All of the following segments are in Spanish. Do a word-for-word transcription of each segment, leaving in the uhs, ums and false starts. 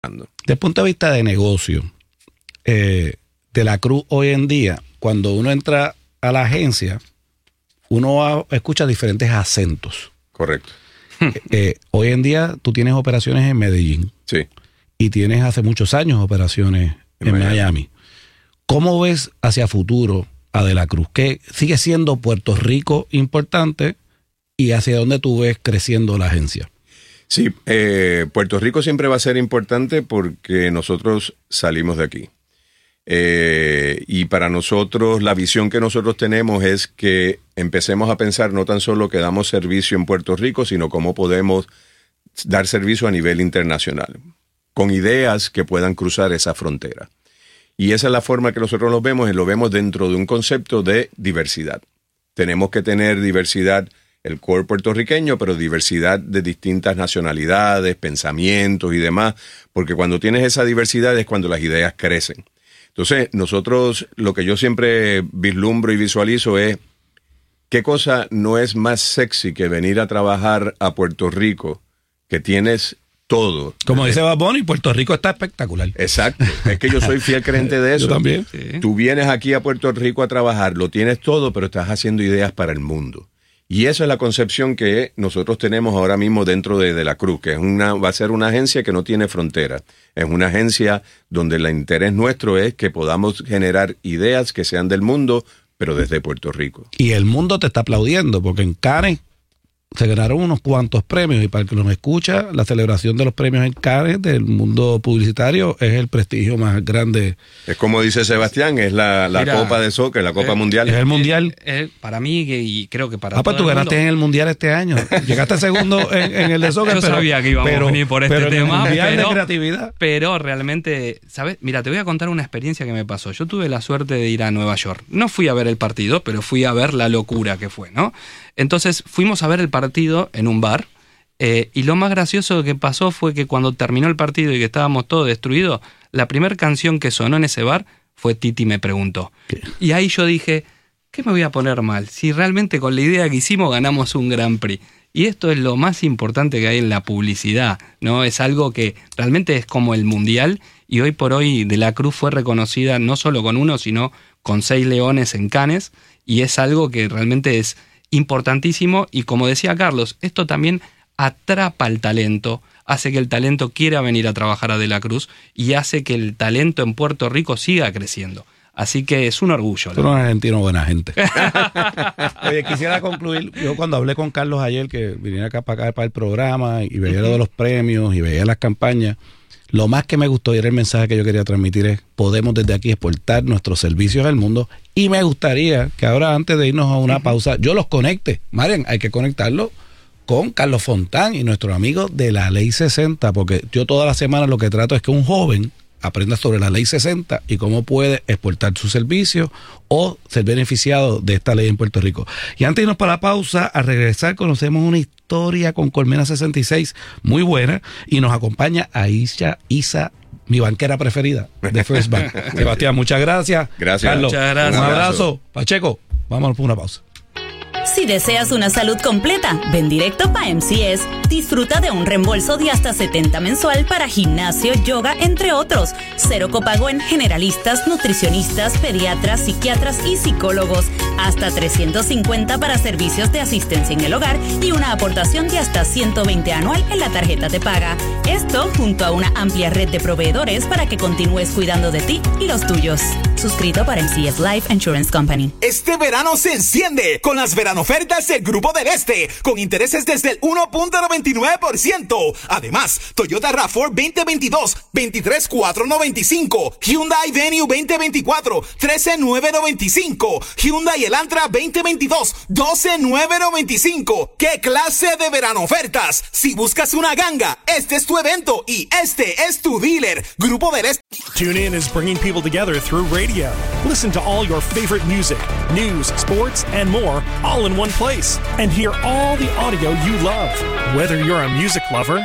Desde el punto de vista de negocio, eh, de la Cruz hoy en día, cuando uno entra a la agencia, uno va, escucha diferentes acentos. Correcto. Eh, eh, hoy en día tú tienes operaciones en Medellín. Sí. Y tienes hace muchos años operaciones en, en Miami. Miami. ¿Cómo ves hacia futuro a De la Cruz? ¿Qué sigue siendo Puerto Rico importante y hacia dónde tú ves creciendo la agencia? Sí, eh, Puerto Rico siempre va a ser importante porque nosotros salimos de aquí. Eh, y para nosotros, la visión que nosotros tenemos es que empecemos a pensar no tan solo que damos servicio en Puerto Rico, sino cómo podemos dar servicio a nivel internacional, con ideas que puedan cruzar esa frontera. Y esa es la forma que nosotros lo vemos, y lo vemos dentro de un concepto de diversidad. Tenemos que tener diversidad, el core puertorriqueño, pero diversidad de distintas nacionalidades, pensamientos y demás, porque cuando tienes esa diversidad es cuando las ideas crecen. Entonces, nosotros, lo que yo siempre vislumbro y visualizo es qué cosa no es más sexy que venir a trabajar a Puerto Rico, que tienes todo. Como dice Bad Bunny, Puerto Rico está espectacular. Exacto. Es que yo soy fiel creyente de eso. Yo también. Sí. Tú vienes aquí a Puerto Rico a trabajar, lo tienes todo, pero estás haciendo ideas para el mundo. Y esa es la concepción que nosotros tenemos ahora mismo dentro de, de la Cruz, que es una, va a ser una agencia que no tiene fronteras. Es una agencia donde el interés nuestro es que podamos generar ideas que sean del mundo, pero desde Puerto Rico. Y el mundo te está aplaudiendo, porque en Cannes se ganaron unos cuantos premios, y para el que nos escucha, la celebración de los premios en Cannes del mundo publicitario es el prestigio más grande. Es como dice Sebastián, es la, la Mira, Copa de Soccer, la Copa eh, Mundial. Es el Mundial. Eh, eh, para mí, y creo que para Ah, pues tú ganaste mundo. en el Mundial este año. Llegaste segundo en, en el de Soccer. Yo pero, sabía que íbamos pero, a venir por este pero tema. En el pero, de creatividad. Pero realmente, ¿sabes? Mira, te voy a contar una experiencia que me pasó. Yo tuve la suerte de ir a Nueva York. No fui a ver el partido, pero fui a ver la locura que fue, ¿no? Entonces fuimos a ver el partido en un bar, eh, y lo más gracioso que pasó fue que cuando terminó el partido y que estábamos todos destruidos, la primera canción que sonó en ese bar fue Titi me preguntó. ¿Qué? Y ahí yo dije, ¿qué me voy a poner mal? Si realmente con la idea que hicimos ganamos un Grand Prix. Y esto es lo más importante que hay en la publicidad, ¿no? Es algo que realmente es como el mundial, y hoy por hoy De la Cruz fue reconocida no solo con uno, sino con seis leones en Cannes, y es algo que realmente es importantísimo. Y como decía Carlos, esto también atrapa al talento, hace que el talento quiera venir a trabajar a De la Cruz y hace que el talento en Puerto Rico siga creciendo. Así que es un orgullo. Tú eres un argentino buena gente. Oye, quisiera concluir. Yo cuando hablé con Carlos ayer, que viniera acá para acá para el programa y veía uh-huh. lo de los premios y veía las campañas, lo más que me gustó y era el mensaje que yo quería transmitir es: podemos desde aquí exportar nuestros servicios al mundo. Y me gustaría que ahora, antes de irnos a una uh-huh. pausa, yo los conecte. Marian, hay que conectarlo con Carlos Fontán y nuestros amigos de la Ley sesenta, porque yo toda la semana lo que trato es que un joven aprenda sobre la Ley sesenta y cómo puede exportar sus servicios o ser beneficiado de esta ley en Puerto Rico. Y antes de irnos para la pausa, al regresar conocemos una historia con Colmena sesenta y seis muy buena, y nos acompaña Aisha Isa, mi banquera preferida de First Bank. Sebastián, muchas gracias. Gracias. Carlos, muchas gracias. Un abrazo. Pacheco, vamos por una pausa. Si deseas una salud completa, ven directo pa' M C S. Disfruta de un reembolso de hasta setenta mensual para gimnasio, yoga, entre otros. Cero copago en generalistas, nutricionistas, pediatras, psiquiatras y psicólogos. Hasta trescientos cincuenta para servicios de asistencia en el hogar y una aportación de hasta ciento veinte anual en la tarjeta de paga. Esto junto a una amplia red de proveedores para que continúes cuidando de ti y los tuyos. Suscrito para M C S Life Insurance Company. Este verano se enciende con las veranofertas del Grupo del Este, con intereses desde el uno punto noventa y nueve por ciento. Además, Toyota RAV cuatro veinte veintidós, veintitrés mil cuatrocientos noventa y cinco, Hyundai Venue veinte veinticuatro, trece mil novecientos noventa y cinco, Hyundai Elantra veinte veintidós, doce mil novecientos noventa y cinco. ¿Qué clase de veranofertas? Si buscas una ganga, este es tu evento y este es tu dealer. Grupo del Este. TuneIn is bringing people together through radio. Listen to all your favorite music, news, sports, and more, all in one place. And hear all the audio you love. Whether you're a music lover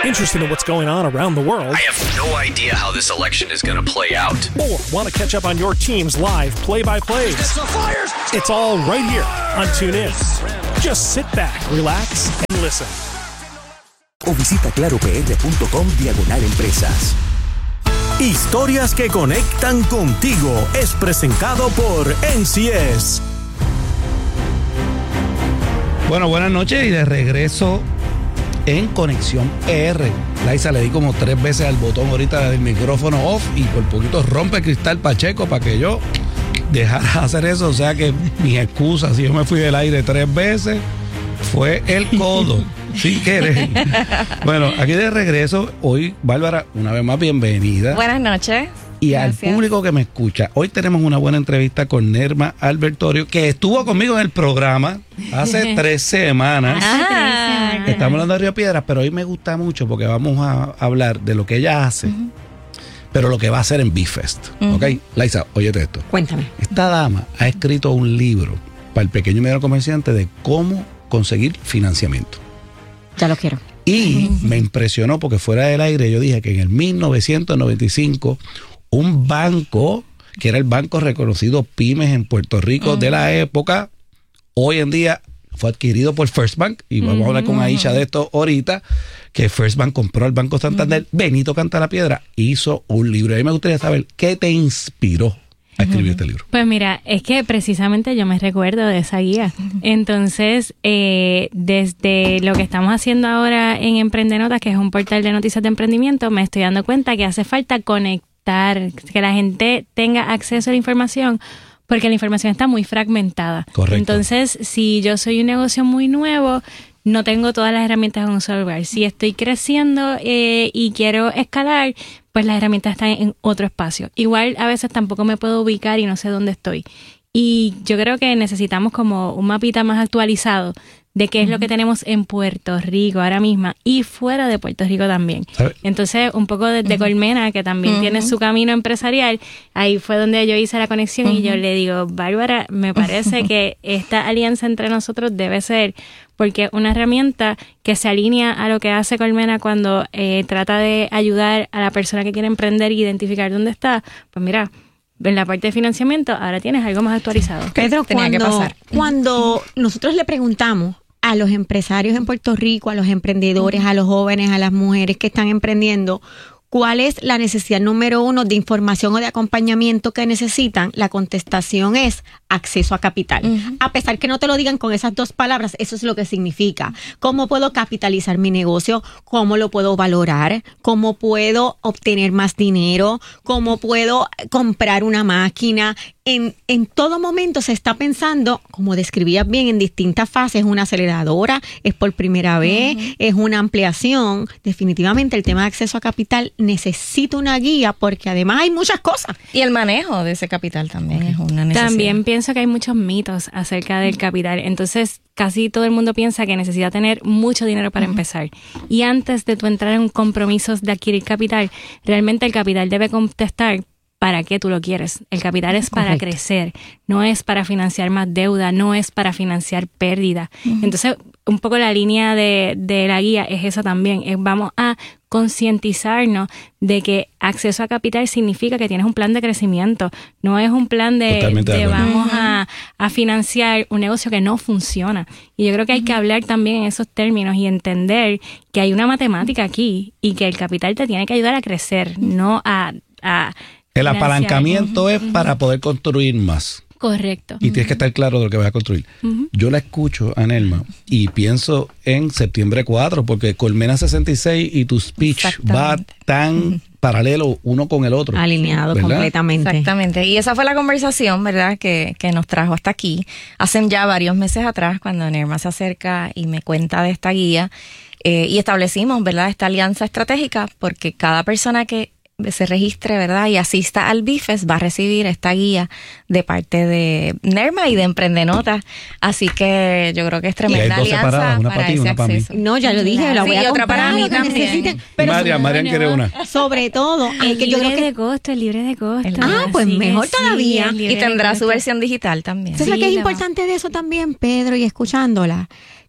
interested in what's going on around the world, I have no idea how this election is going to play out, or want to catch up on your team's live play-by-plays, it's all right here on TuneIn. Just sit back, relax, and listen. O visita claropr.com diagonal empresas. Historias que conectan contigo es presentado por N C S. Bueno, buenas noches y de regreso en Conexión P R. Laisa, le di como tres veces al botón ahorita del micrófono off y por poquito rompe Cristal Pacheco para que yo dejara de hacer eso. O sea que mis excusas, si yo me fui del aire tres veces, fue el codo. Sin querer. Bueno, aquí de regreso, hoy, Bárbara, una vez más, bienvenida. Buenas noches. Y Gracias. Al público que me escucha, hoy tenemos una buena entrevista con Nerma Albertorio, que estuvo conmigo en el programa hace tres semanas. Ah, Estamos hablando de Río Piedras, pero hoy me gusta mucho porque vamos a hablar de lo que ella hace, uh-huh. pero lo que va a hacer en B-Fest. Uh-huh. ¿Ok? Laisa, óyete esto. Cuéntame. Esta dama ha escrito un libro para el pequeño y mediano comerciante de cómo conseguir financiamiento. Ya lo quiero. Y me impresionó porque fuera del aire yo dije que en el mil novecientos noventa y cinco un banco, que era el banco reconocido Pymes en Puerto Rico uh-huh. de la época, hoy en día fue adquirido por First Bank, y vamos uh-huh. a hablar con Aisha de esto ahorita, que First Bank compró el Banco Santander. Uh-huh. Benito Cantalapiedra hizo un libro. A mí me gustaría saber qué te inspiró a escribir uh-huh. este libro. Pues mira, es que precisamente yo me recuerdo de esa guía. Entonces, eh, desde lo que estamos haciendo ahora en Emprendenotas, que es un portal de noticias de emprendimiento, me estoy dando cuenta que hace falta conectar, que la gente tenga acceso a la información, porque la información está muy fragmentada. Correcto. Entonces, si yo soy un negocio muy nuevo, no tengo todas las herramientas en un solo lugar. Si estoy creciendo eh, y quiero escalar, pues las herramientas están en otro espacio. Igual a veces tampoco me puedo ubicar y no sé dónde estoy. Y yo creo que necesitamos como un mapita más actualizado de qué es lo que tenemos en Puerto Rico ahora mismo y fuera de Puerto Rico también. ¿Sabe? Entonces, un poco desde uh-huh. Colmena, que también uh-huh. tiene su camino empresarial, ahí fue donde yo hice la conexión uh-huh. y yo le digo, Bárbara, me parece uh-huh. que esta alianza entre nosotros debe ser, porque una herramienta que se alinea a lo que hace Colmena cuando eh, trata de ayudar a la persona que quiere emprender e identificar dónde está, pues mira, en la parte de financiamiento ahora tienes algo más actualizado. Pedro, cuando, cuando nosotros le preguntamos a los empresarios en Puerto Rico, a los emprendedores, a los jóvenes, a las mujeres que están emprendiendo, ¿cuál es la necesidad número uno de información o de acompañamiento que necesitan? La contestación es acceso a capital. Uh-huh. A pesar que no te lo digan con esas dos palabras, eso es lo que significa. ¿Cómo puedo capitalizar mi negocio? ¿Cómo lo puedo valorar? ¿Cómo puedo obtener más dinero? ¿Cómo puedo comprar una máquina? En, en todo momento se está pensando, como describías bien, en distintas fases. Una aceleradora, es por primera vez, uh-huh. es una ampliación. Definitivamente el tema de acceso a capital necesita una guía porque además hay muchas cosas. Y el manejo de ese capital también okay. es una necesidad. También pienso que hay muchos mitos acerca del capital. Entonces, casi todo el mundo piensa que necesita tener mucho dinero para uh-huh. empezar. Y antes de tú entrar en compromisos de adquirir capital, realmente el capital debe contestar ¿para qué tú lo quieres? El capital es para Correcto. crecer, no es para financiar más deuda, no es para financiar pérdida. Uh-huh. Entonces, un poco la línea de, de la guía es esa también. Es, vamos a concientizarnos de que acceso a capital significa que tienes un plan de crecimiento. No es un plan de, de vamos uh-huh. a, a financiar un negocio que no funciona. Y yo creo que hay uh-huh. que hablar también en esos términos y entender que hay una matemática aquí y que el capital te tiene que ayudar a crecer, no a... a El apalancamiento uh-huh. es para poder construir más. Correcto. Y uh-huh. tienes que estar claro de lo que vas a construir. Uh-huh. Yo la escucho a Nerma y pienso en septiembre cuatro, porque Colmena sesenta y seis y tu speech va tan uh-huh. paralelo uno con el otro. Alineado, ¿verdad? Completamente. Exactamente. Y esa fue la conversación, ¿verdad?, que, que nos trajo hasta aquí. Hace ya varios meses atrás, cuando Nerma se acerca y me cuenta de esta guía, eh, y establecimos, ¿verdad?, esta alianza estratégica, porque cada persona que se registre, ¿verdad?, y asista al B-Fest va a recibir esta guía de parte de Nerma y de Emprendenotas. Así que yo creo que es tremenda alianza separadas, una para, para ti, una para mí. No, ya lo dije, la sí, voy a otra comprar, para mí también. Pero Marian, Marian quiere una. Sobre todo, el que libre yo creo que de costo, el libre de costo. Ah, pues Así mejor sí, todavía. Y tendrá su versión digital también. ¿Sabes Sí, lo que es la importante de eso también, Pedro, y escuchándola?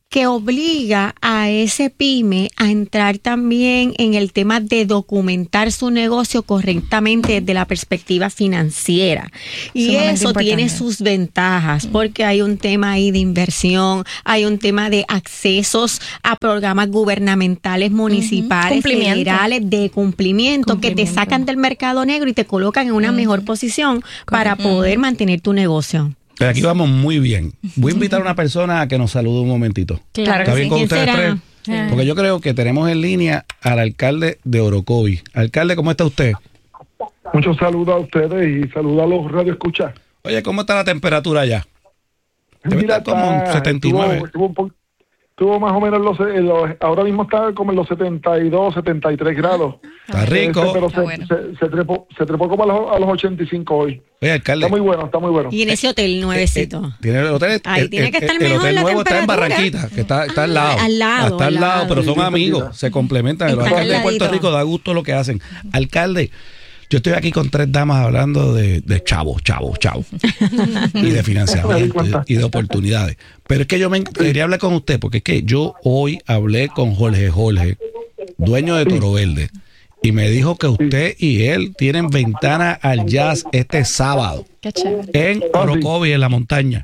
que obliga a ese pyme a entrar también en el tema de documentar su negocio correctamente desde la perspectiva financiera. Y Sumamente eso importante. tiene sus ventajas, porque hay un tema ahí de inversión, hay un tema de accesos a programas gubernamentales, municipales, Cumplimiento. federales, de cumplimiento, que te Cumplimiento. sacan del mercado negro y te colocan en una mejor posición para poder mantener tu negocio. Pero aquí vamos muy bien. Voy a invitar a una persona a que nos salude un momentito. Claro ¿Está que bien sí. con ¿Quién ustedes será? tres? Ah. Porque yo creo que tenemos en línea al alcalde de Orocovi. Alcalde, ¿cómo está usted? Muchos saludos a ustedes y saludos a los radioescuchas. Oye, ¿cómo está la temperatura allá? Debe Mira, estar como en está- setenta y nueve. Estuvo, estuvo un po- estuvo más o menos en los, en los- ahora mismo está como en los setenta y dos, setenta y tres grados. Está rico. Este, pero Está se, bueno. se, se trepó, se trepó como a los, a los ochenta y cinco hoy. Oye, alcalde. Está muy bueno, está muy bueno. Y en ese hotel nuevecito. Eh, tiene el hotel, Ahí el, tiene el- que estar el mejor hotel la nuevo está en temperatura. Barranquita, que está, está al Ah, lado. al lado, Está al al lado, lado. pero son Sí, sí, amigos, sí. se complementan. Los Están alcaldes de al Puerto ladito. Rico da gusto lo que hacen. Alcalde, yo estoy aquí con tres damas hablando de, de chavos, chavos, chavos. y de financiamiento y de, y de oportunidades. Pero es que yo me quería hablar con usted, porque es que yo hoy hablé con Jorge Jorge, dueño de Toro Verde, y me dijo que usted y él tienen ventana al jazz este sábado Qué chévere. en Orocovi, en la montaña.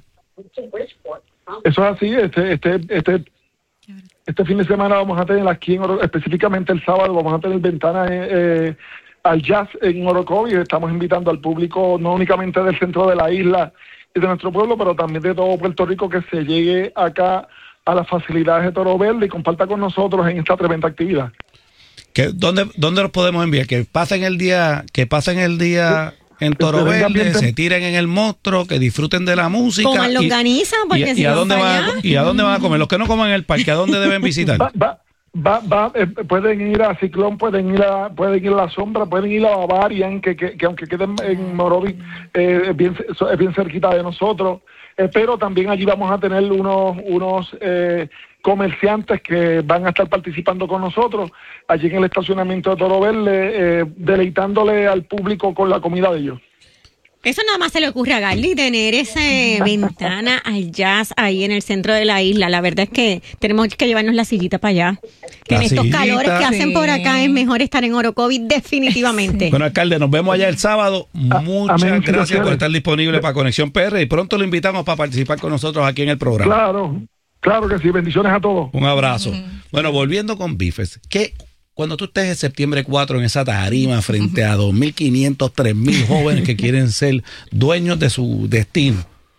Eso es así, este, este, este, este fin de semana vamos a tener aquí, en Oro- específicamente el sábado, vamos a tener ventanas eh, eh, al jazz en Orocovi. Estamos invitando al público no únicamente del centro de la isla y de nuestro pueblo, pero también de todo Puerto Rico, que se llegue acá a las facilidades de Toro Verde y comparta con nosotros en esta tremenda actividad. ¿Qué, dónde, ¿Dónde los podemos enviar? Que pasen el día, que pasen el día en Toro Que vengan Verde, bien se tiren en el monstruo, que disfruten de la música. Coman y- longaniza, porque y, si y a van dónde para van a, allá. ¿Y a dónde van a comer? Los que no coman en el parque, ¿a dónde deben visitar? Va, va, va, va, eh, pueden ir a Ciclón, pueden ir a, pueden ir a La Sombra, pueden ir a Bavarian, que, que, que aunque queden en Morovi, eh, es, bien, es bien cerquita de nosotros. Eh, pero también allí vamos a tener unos, unos eh, comerciantes que van a estar participando con nosotros allí en el estacionamiento de Toro Verde, eh, deleitándole al público con la comida de ellos. Eso nada más se le ocurre a Garly, tener esa ventana al jazz ahí en el centro de la isla. La verdad es que tenemos que llevarnos la sillita para allá. Que La en estos sillita. calores que hacen Sí. por acá es mejor estar en Orocovi definitivamente. Bueno, alcalde, nos vemos allá el sábado. Muchas amén, si Dios gracias quiere. por estar disponible para Conexión P R y pronto lo invitamos para participar con nosotros aquí en el programa. Claro, claro que sí. Bendiciones a todos. Un abrazo. Bueno, volviendo con Bifes, que cuando tú estés el septiembre cuatro en esa tarima frente a dos mil quinientos, tres mil jóvenes que quieren ser dueños de su destino,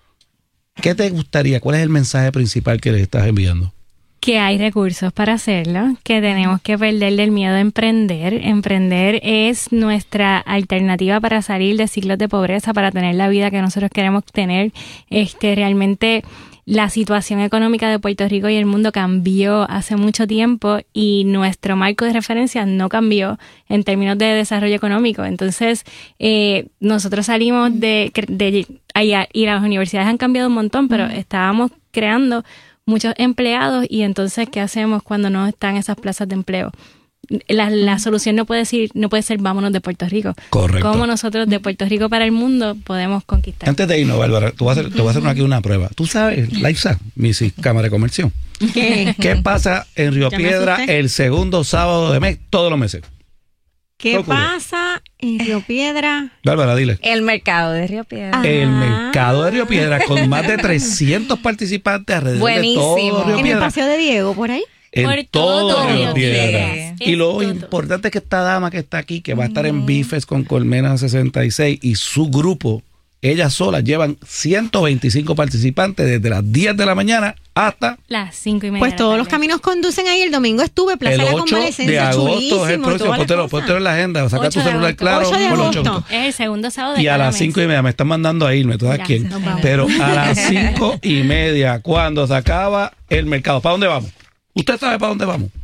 ¿qué te gustaría? ¿Cuál es el mensaje principal que les estás enviando? Que hay recursos para hacerlo, que tenemos que perderle el miedo a emprender. Emprender es nuestra alternativa para salir de ciclos de pobreza, para tener la vida que nosotros queremos tener. Este, realmente la situación económica de Puerto Rico y el mundo cambió hace mucho tiempo y nuestro marco de referencia no cambió en términos de desarrollo económico. Entonces, eh, nosotros salimos de, de allá y las universidades han cambiado un montón, pero estábamos creando muchos empleados y entonces, ¿qué hacemos cuando no están esas plazas de empleo? La, la solución no puede ser, no puede ser vámonos de Puerto Rico. Correcto. ¿Cómo nosotros de Puerto Rico para el mundo podemos conquistar? Antes de irnos, Bárbara, tú vas a hacer, te voy a hacer aquí una prueba. ¿Tú sabes, Laisa, Missis Cámara de Comercio, ¿Qué? qué pasa en Río Ya me Piedra asusté. el segundo sábado de mes, todos los meses? ¿Qué ¿Qué ocurre? pasa en Río Piedra? Bárbara, dile. El mercado de Río Piedra. Ah. El mercado de Río Piedra con más de trescientos participantes alrededor Buenísimo. de todo Río En el Piedra. Paseo de Diego, por ahí. En Por todo todo Río Río Piedra. Piedra. Y lo En todo. importante es que esta dama que está aquí, que va a estar en Bifes con Colmena sesenta y seis y su grupo, ellas solas llevan ciento veinticinco participantes desde las diez de la mañana hasta Las cinco y media. Pues de la todos los tarde. caminos conducen ahí. El domingo estuve, Plaza el de la ocho de Convalescencia, agosto. Es el chulísimo, próximo. todas las Póntelo, cosas. póntelo en la agenda. Saca tu ocho de celular agosto. claro. ocho de ponlo agosto. chonco. Es el segundo sábado de Y a cada las mes. cinco y media me están mandando a irme, ¿todas Ya, quién? nos vamos. Pero a las cinco y media, cuando se acaba el mercado, ¿para dónde vamos? ¿Usted sabe para dónde vamos?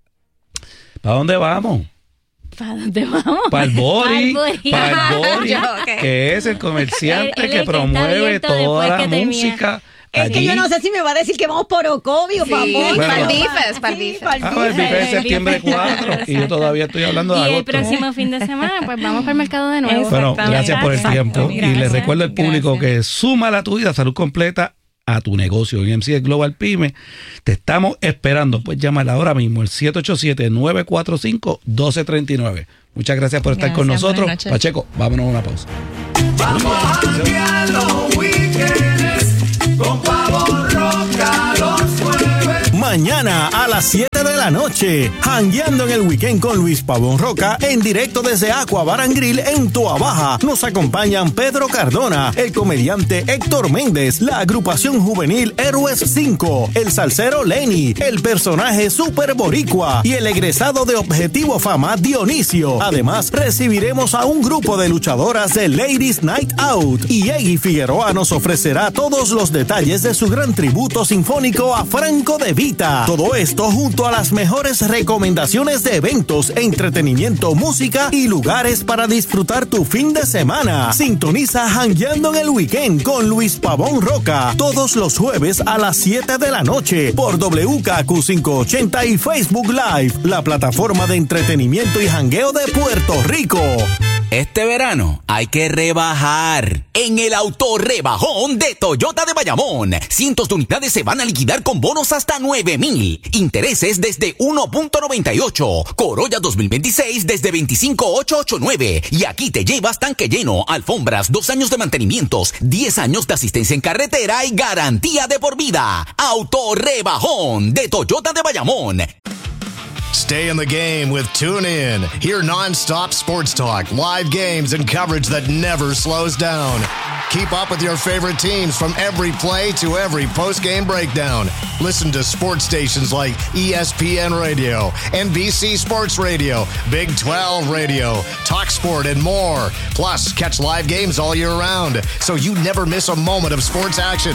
¿Para dónde vamos? ¿Para dónde vamos? Para el Bori, Pa'l Bori. para el Bori, Yo, ok. que es el comerciante Él- él que es el que está promueve abierto toda después la que termina. música. Es que allí. yo no sé si me va a decir que vamos por Ocovio, Sí, papá. Bueno. para el Bifes, para el Bifes. Ah, el Bifes es septiembre cuatro y yo todavía estoy hablando de Y el agosto. próximo fin de semana, pues vamos para el mercado de nuevo. Bueno, Exactamente. gracias por el Exacto. tiempo. Y les Gracias. recuerdo al público Gracias. que suma la tu vida, salud completa, a tu negocio. En M C S Global Pyme te estamos esperando. Pues llámala ahora mismo, el siete ocho siete, nueve cuatro cinco, uno dos tres nueve. Muchas gracias por estar Gracias, con nosotros. buenas noches. Pacheco, vámonos a una pausa. Vamos a janguear los weekends con Pavón Roca los jueves. Mañana a las siete de la noche, jangueando en el weekend con Luis Pavón Roca, en directo desde Aqua Bar and Grill en Toa Baja. Nos acompañan Pedro Cardona, el comediante Héctor Méndez, la agrupación juvenil Héroes cinco, el salsero Lenny, el personaje Super Boricua y el egresado de Objetivo Fama Dionisio. Además, recibiremos a un grupo de luchadoras de Ladies Night Out y Eggy Figueroa nos ofrecerá todos los detalles de su gran tributo sinfónico a Franco De Vita. Todo esto junto a las mejores recomendaciones de eventos, entretenimiento, música y lugares para disfrutar tu fin de semana. Sintoniza Jangueando en el Weekend con Luis Pavón Roca todos los jueves a las siete de la noche por W K Q quinientos ochenta y Facebook Live, la plataforma de entretenimiento y jangueo de Puerto Rico. Este verano hay que rebajar en el autorrebajón de Toyota de Bayamón. Cientos de unidades se van a liquidar con bonos hasta nueve mil. Intereses desde uno punto noventa y ocho. Corolla dos mil veintiséis desde veinticinco mil ochocientos ochenta y nueve. Y aquí te llevas tanque lleno, alfombras, dos años de mantenimientos, diez años de asistencia en carretera y garantía de por vida. Autorrebajón de Toyota de Bayamón. Stay in the game with TuneIn. Hear non-stop sports talk, live games, and coverage that never slows down. Keep up with your favorite teams from every play to every post-game breakdown. Listen to sports stations like E S P N Radio, N B C Sports Radio, Big twelve Radio, TalkSport, and more. Plus, catch live games all year round, so you never miss a moment of sports action.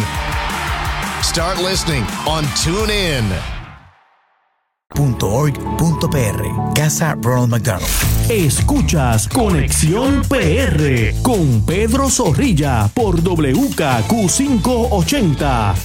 Start listening on TuneIn. .org.pr Casa Ronald McDonald. Escuchas Conexión P R con Pedro Zorrilla por W K Q quinientos ochenta.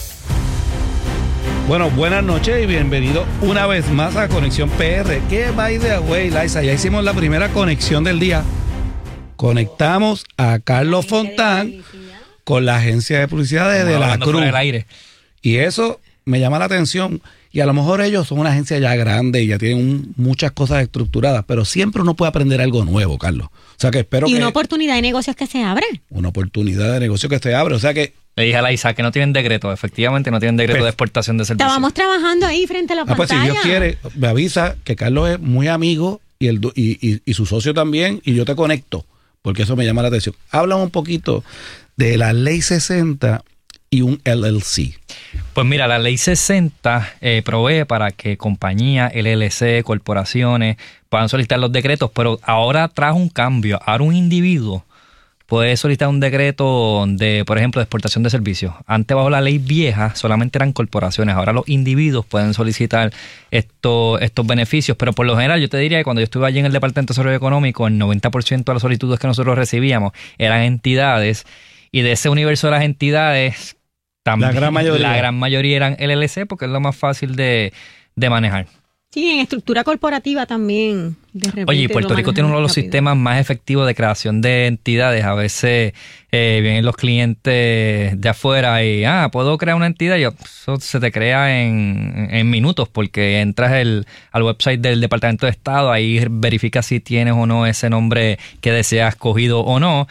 Bueno, buenas noches y bienvenido una vez más a Conexión P R. ¿Qué by the way, Liza? Ya hicimos la primera conexión del día. Conectamos a Carlos Fontán con la agencia de publicidad de, de la Cruz. Y eso me llama la atención. Y a lo mejor ellos son una agencia ya grande y ya tienen un, muchas cosas estructuradas, pero siempre uno puede aprender algo nuevo, Carlos. O sea que espero y que... una oportunidad de negocios que se abre. Una oportunidad de negocio que se abre, o sea que... Le dije a Laisa que no tienen decreto, efectivamente no tienen decreto pues, de exportación de servicios. Estábamos trabajando ahí frente a la ah, pues pantalla. Si Dios quiere, me avisa que Carlos es muy amigo y, el, y, y, y su socio también, y yo te conecto, porque eso me llama la atención. Háblame un poquito de la Ley sesenta y un L L C. Pues mira, la Ley sesenta eh, provee para que compañías, L L C, corporaciones puedan solicitar los decretos, pero ahora trajo un cambio. Ahora un individuo puede solicitar un decreto de, por ejemplo, de exportación de servicios. Antes, bajo la ley vieja, solamente eran corporaciones. Ahora los individuos pueden solicitar estos, estos beneficios, pero por lo general yo te diría que cuando yo estuve allí en el Departamento de Desarrollo Económico, el noventa por ciento de las solicitudes que nosotros recibíamos eran entidades, y de ese universo de las entidades... También, la gran mayoría. La gran mayoría eran L L C porque es lo más fácil de, de manejar. Sí, en estructura corporativa también. De repente Oye, Puerto Rico tiene uno de los rápido. sistemas más efectivos de creación de entidades. A veces eh, vienen los clientes de afuera y, ah, ¿puedo crear una entidad? Y yo, eso se te crea en, en minutos porque entras el, al website del Departamento de Estado, ahí verificas si tienes o no ese nombre que deseas cogido o no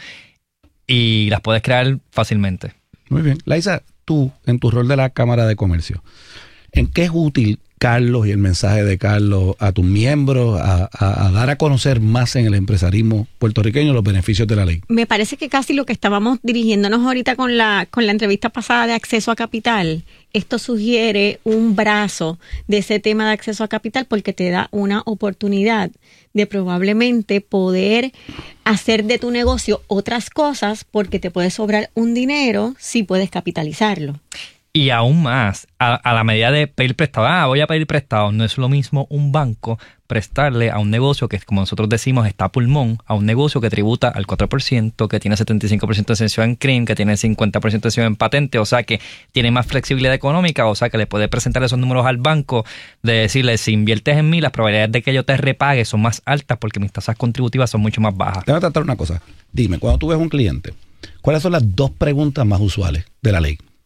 y las puedes crear fácilmente. Muy bien. Laisa, tú, en tu rol de la Cámara de Comercio, ¿en qué es útil Carlos y el mensaje de Carlos a tus miembros a, a, a dar a conocer más en el empresarismo puertorriqueño los beneficios de la ley? Me parece que casi lo que estábamos dirigiéndonos ahorita con la con la entrevista pasada de acceso a capital, esto sugiere un brazo de ese tema de acceso a capital porque te da una oportunidad de probablemente poder hacer de tu negocio otras cosas porque te puede sobrar un dinero si puedes capitalizarlo. Y aún más, a, a la medida de pedir prestado, ah, voy a pedir prestado, no es lo mismo un banco prestarle a un negocio que, como nosotros decimos, está a pulmón, a un negocio que tributa al cuatro por ciento, que tiene setenta y cinco por ciento de exención en C R I M, que tiene cincuenta por ciento de exención en patente, o sea que tiene más flexibilidad económica, o sea que le puede presentar esos números al banco, de decirle, si inviertes en mí, las probabilidades de que yo te repague son más altas porque mis tasas contributivas son mucho más bajas. Te voy a tratar una cosa. Dime, cuando tú ves un cliente, ¿cuáles son las dos preguntas más usuales de la ley?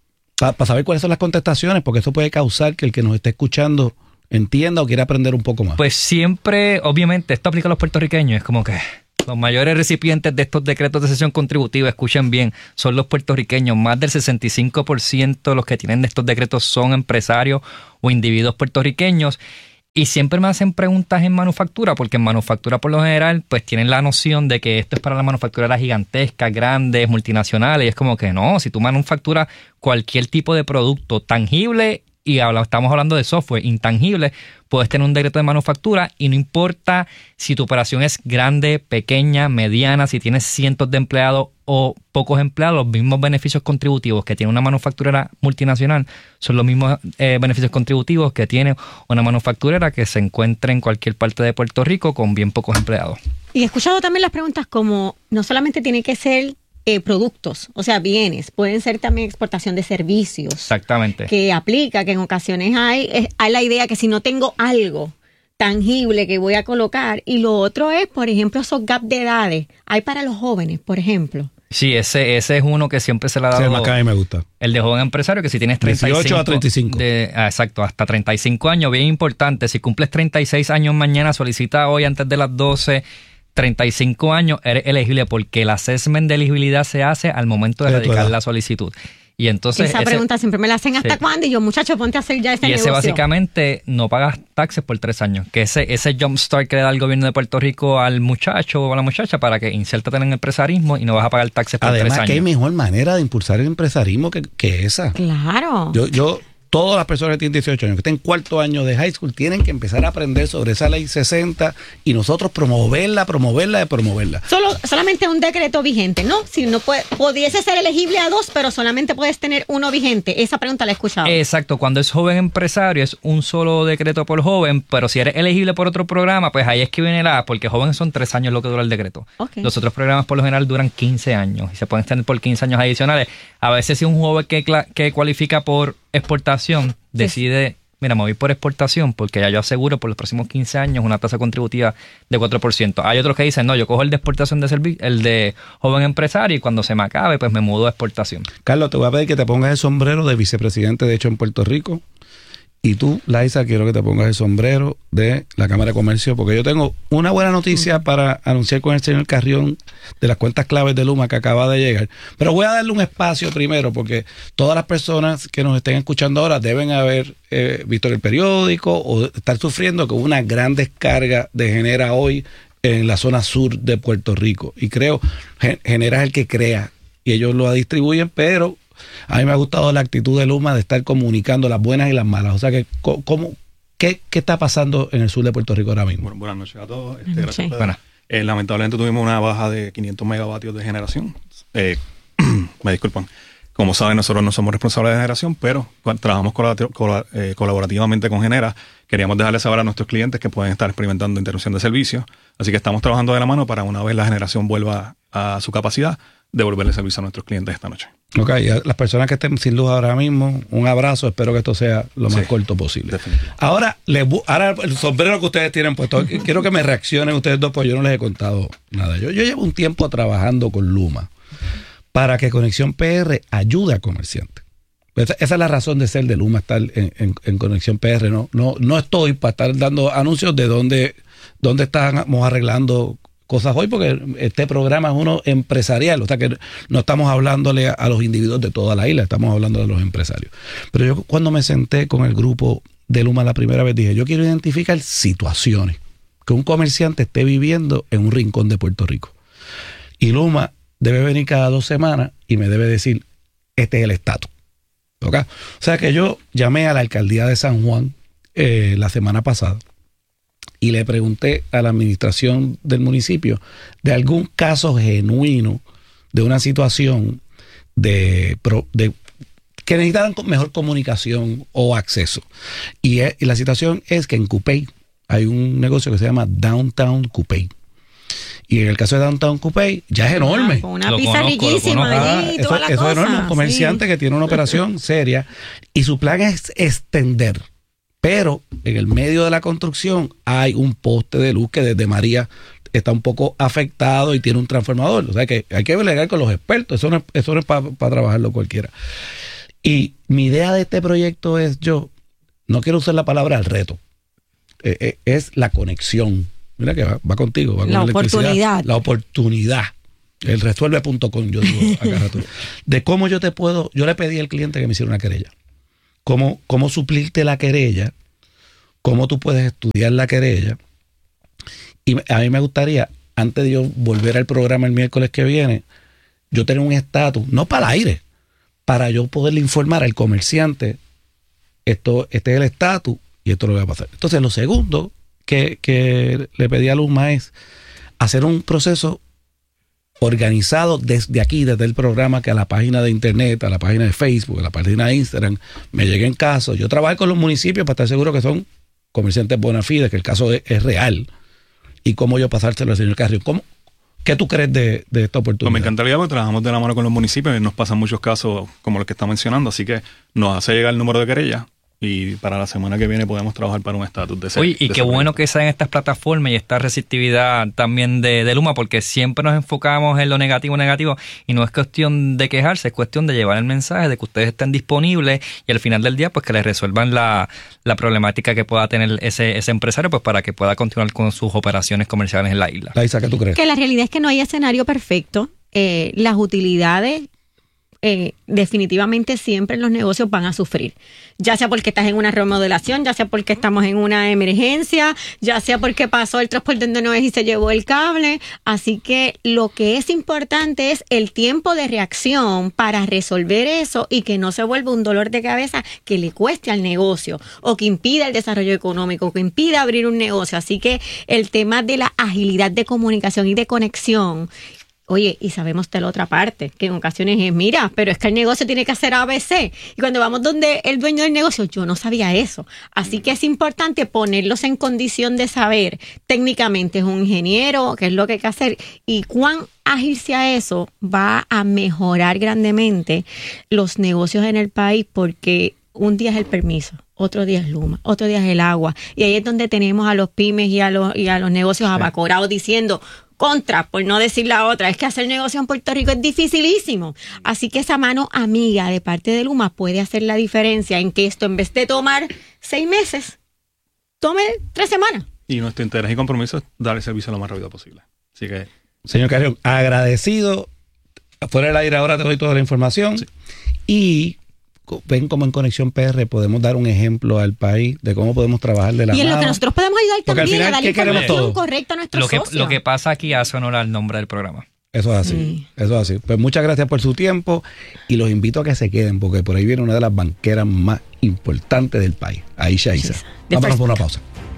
Para pa saber cuáles son las contestaciones, porque eso puede causar que el que nos esté escuchando entienda o quiera aprender un poco más. Pues siempre, obviamente, esto aplica a los puertorriqueños, es como que los mayores recipientes de estos decretos de cesión contributiva, escuchen bien, son los puertorriqueños. Más del sesenta y cinco por ciento de los que tienen estos decretos son empresarios o individuos puertorriqueños. Y siempre me hacen preguntas en manufactura, porque en manufactura por lo general pues tienen la noción de que esto es para las manufactureras gigantescas, grandes, multinacionales. Y es como que no, si tú manufacturas cualquier tipo de producto tangible, y habla, estamos hablando de software intangible, puedes tener un decreto de manufactura y no importa si tu operación es grande, pequeña, mediana, si tienes cientos de empleados o pocos empleados, los mismos beneficios contributivos que tiene una manufacturera multinacional son los mismos eh, beneficios contributivos que tiene una manufacturera que se encuentra en cualquier parte de Puerto Rico con bien pocos empleados. Y he escuchado también las preguntas como, no solamente tiene que ser Eh, productos, o sea, bienes, pueden ser también exportación de servicios. Exactamente. Que aplica, que en ocasiones hay, es, hay la idea que si no tengo algo tangible que voy a colocar, y lo otro es, por ejemplo, esos gaps de edades, hay para los jóvenes, por ejemplo. Sí, ese, ese es uno que siempre se le ha dado. Sí, el que a mí me gusta. El de joven empresario, que si tienes treinta y cinco. dieciocho a treinta y cinco. De, ah, exacto, hasta treinta y cinco años, bien importante. Si cumples treinta y seis años mañana, solicita hoy antes de las doce. treinta y cinco años, eres elegible porque el assessment de elegibilidad se hace al momento de Sí, radicar claro. la solicitud. Y entonces Esa ese, pregunta siempre me la hacen, ¿hasta sí. cuándo? Y yo, muchacho, ponte a hacer ya ese y ese negocio. básicamente no pagas taxes por tres años. Que ese, ese jumpstart que le da el gobierno de Puerto Rico al muchacho o a la muchacha para que insértate en el empresarismo y no vas a pagar taxes por Además, tres años. que hay mejor manera de impulsar el empresarismo que, que esa. Claro. Yo, yo, todas las personas que tienen dieciocho años, que estén en cuarto año de high school, tienen que empezar a aprender sobre esa ley sesenta y nosotros promoverla, promoverla y promoverla. Solo, solamente un decreto vigente, ¿no? Si no puede, pudiese ser elegible a dos, pero solamente puedes tener uno vigente. Esa pregunta la he escuchado. Exacto, cuando es joven empresario es un solo decreto por joven, pero si eres elegible por otro programa, pues ahí es que viene la, porque joven son tres años lo que dura el decreto. Okay. Los otros programas por lo general duran quince años y se pueden extender por quince años adicionales. A veces si un joven que, cla- que cualifica por exportación decide, mira, me voy por exportación porque ya yo aseguro por los próximos quince años una tasa contributiva de cuatro por ciento. Hay otros que dicen, no, yo cojo el de exportación de servi- el de joven empresario y cuando se me acabe, pues me mudo a exportación. Carlos, te voy a pedir que te pongas el sombrero de vicepresidente de hecho en Puerto Rico. Y tú, Laisa, quiero que te pongas el sombrero de la Cámara de Comercio, porque yo tengo una buena noticia mm. para anunciar con el señor Carrión de las cuentas claves de Luma que acaba de llegar. Pero voy a darle un espacio primero, porque todas las personas que nos estén escuchando ahora deben haber eh, visto el periódico o estar sufriendo con una gran descarga de Genera hoy en la zona sur de Puerto Rico. Y creo, Genera es el que crea y ellos lo distribuyen, pero a mí me ha gustado la actitud de Luma de estar comunicando las buenas y las malas. O sea, que ¿cómo, qué, qué está pasando en el sur de Puerto Rico ahora mismo? Bueno, buenas noches a todos. Este, gracias, Sí. Pedro. Buenas. Eh, lamentablemente tuvimos una baja de quinientos megavatios de generación. Eh, me disculpan. Como saben, nosotros no somos responsables de generación, pero cuando trabajamos colabor- colabor- eh, colaborativamente con Genera. Queríamos dejarles saber a nuestros clientes que pueden estar experimentando interrupción de servicio. Así que estamos trabajando de la mano para una vez la generación vuelva a su capacidad, devolverle servicio a nuestros clientes esta noche. Ok, y a las personas que estén sin luz ahora mismo, un abrazo, espero que esto sea lo más Sí, corto posible. definitivo. Ahora, les bu- ahora el sombrero que ustedes tienen puesto, quiero que me reaccionen ustedes dos, porque yo no les he contado nada. Yo, yo llevo un tiempo trabajando con Luma para que Conexión P R ayude a comerciantes. Esa, esa es la razón de ser de Luma, estar en, en, en Conexión P R. No, no, no estoy para estar dando anuncios de dónde, dónde estamos arreglando cosas hoy, porque este programa es uno empresarial, o sea que no estamos hablándole a, a los individuos de toda la isla, estamos hablando de los empresarios. Pero yo cuando me senté con el grupo de Luma la primera vez dije, yo quiero identificar situaciones que un comerciante esté viviendo en un rincón de Puerto Rico. Y Luma debe venir cada dos semanas y me debe decir, este es el estatus. ¿Okay? O sea que yo llamé a la alcaldía de San Juan eh, la semana pasada y le pregunté a la administración del municipio de algún caso genuino de una situación de, de que necesitaran mejor comunicación o acceso. Y, es, y la situación es que en Cupey hay un negocio que se llama Downtown Cupey. Y en el caso de Downtown Cupey ya es enorme. Con una pizza riquísima allí, eso, toda la eso cosa. es enorme. Un comerciante Sí. que tiene una operación seria y su plan es extender. Pero en el medio de la construcción hay un poste de luz que desde María está un poco afectado y tiene un transformador. O sea que hay que bregar con los expertos. Eso no es, eso no es para pa trabajarlo cualquiera. Y mi idea de este proyecto es, yo no quiero usar la palabra el reto, eh, eh, es la conexión. Mira que va, va contigo, va con la electricidad. oportunidad. La oportunidad. El resuelve punto com, yo digo acá rato. De cómo yo te puedo, yo le pedí al cliente que me hiciera una querella. Cómo, cómo suplirte la querella, cómo tú puedes estudiar la querella. Y a mí me gustaría, antes de yo volver al programa el miércoles que viene, yo tener un estatus, no para el aire, para yo poderle informar al comerciante, esto, este es el estatus y esto es lo que va a pasar. Entonces, lo segundo que, que le pedí a Luzma es hacer un proceso organizado desde aquí, desde el programa, que a la página de internet, a la página de Facebook, a la página de Instagram, me lleguen casos. Yo trabajo con los municipios para estar seguro que son comerciantes bona fide, que el caso es, es real. Y cómo yo pasárselo al señor Carrión. ¿Cómo, ¿Qué tú crees de, de esta oportunidad? Pues me encantaría, porque trabajamos de la mano con los municipios y nos pasan muchos casos como los que está mencionando, así que nos hace llegar el número de querella y para la semana que viene podemos trabajar para un estatus de ese. Oye, y de qué ese bueno que sean estas plataformas y esta receptividad también de, de Luma, porque siempre nos enfocamos en lo negativo, negativo, y no es cuestión de quejarse, es cuestión de llevar el mensaje de que ustedes estén disponibles y al final del día pues que les resuelvan la, la problemática que pueda tener ese, ese empresario pues para que pueda continuar con sus operaciones comerciales en la isla. Laisa, ¿qué tú crees? Que la realidad es que no hay escenario perfecto. Eh, las utilidades Eh, definitivamente siempre los negocios van a sufrir, ya sea porque estás en una remodelación, ya sea porque estamos en una emergencia, ya sea porque pasó el transporte donde no es y se llevó el cable. Así que lo que es importante es el tiempo de reacción para resolver eso y que no se vuelva un dolor de cabeza que le cueste al negocio o que impida el desarrollo económico, que impida abrir un negocio. Así que el tema de la agilidad de comunicación y de conexión. Oye, y sabemos de la otra parte, que en ocasiones es, mira, pero es que el negocio tiene que hacer A B C. Y cuando vamos donde el dueño del negocio, yo no sabía eso. Así que es importante ponerlos en condición de saber técnicamente es un ingeniero, qué es lo que hay que hacer y cuán ágil sea eso, va a mejorar grandemente los negocios en el país, porque un día es el permiso, otro día es Luma, otro día es el agua. Y ahí es donde tenemos a los pymes y a los, y a los negocios abacorados diciendo, contra, por no decir la otra, es que hacer negocio en Puerto Rico es dificilísimo. Así que esa mano amiga de parte de Luma puede hacer la diferencia en que esto, en vez de tomar seis meses, tome tres semanas. Y nuestro interés y compromiso es dar el servicio lo más rápido posible. Así que... Señor Carrión, agradecido. Fuera del aire ahora te doy toda la información. Sí. Y ven como en Conexión P R podemos dar un ejemplo al país de cómo podemos trabajar de la mano. Y en lo que nosotros podemos ayudar Porque también al final, a dar ¿qué queremos información todos? correcta a nuestros Lo que, socios. lo que pasa aquí hace honor al nombre del programa. Eso es así, sí. Eso es así. Pues muchas gracias por su tiempo y los invito a que se queden porque por ahí viene una de las banqueras más importantes del país, Aisha Isa. Vámonos por una pausa.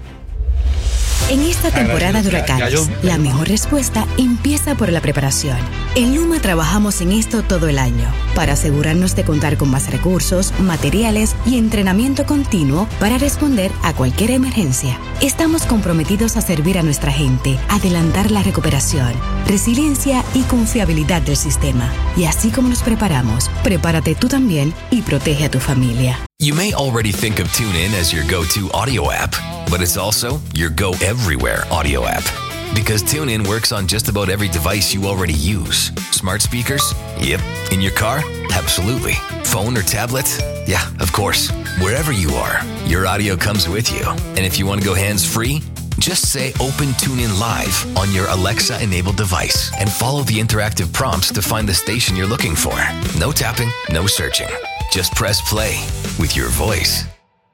En esta temporada de huracanes, la mejor respuesta empieza por la preparación. En Luma trabajamos en esto todo el año, para asegurarnos de contar con más recursos, materiales y entrenamiento continuo para responder a cualquier emergencia. Estamos comprometidos a servir a nuestra gente, adelantar la recuperación, resiliencia y confiabilidad del sistema. Y así como nos preparamos, prepárate tú también y protege a tu familia. You may already think of TuneIn as your go-to audio app, but it's also your go-everywhere audio app. Because TuneIn works on just about every device you already use. Smart speakers? Yep. In your car? Absolutely. Phone or tablet? Yeah, of course. Wherever you are, your audio comes with you. And if you want to go hands-free, just say Open TuneIn Live on your Alexa-enabled device and follow the interactive prompts to find the station you're looking for. No tapping, no searching. Just press play with your voice.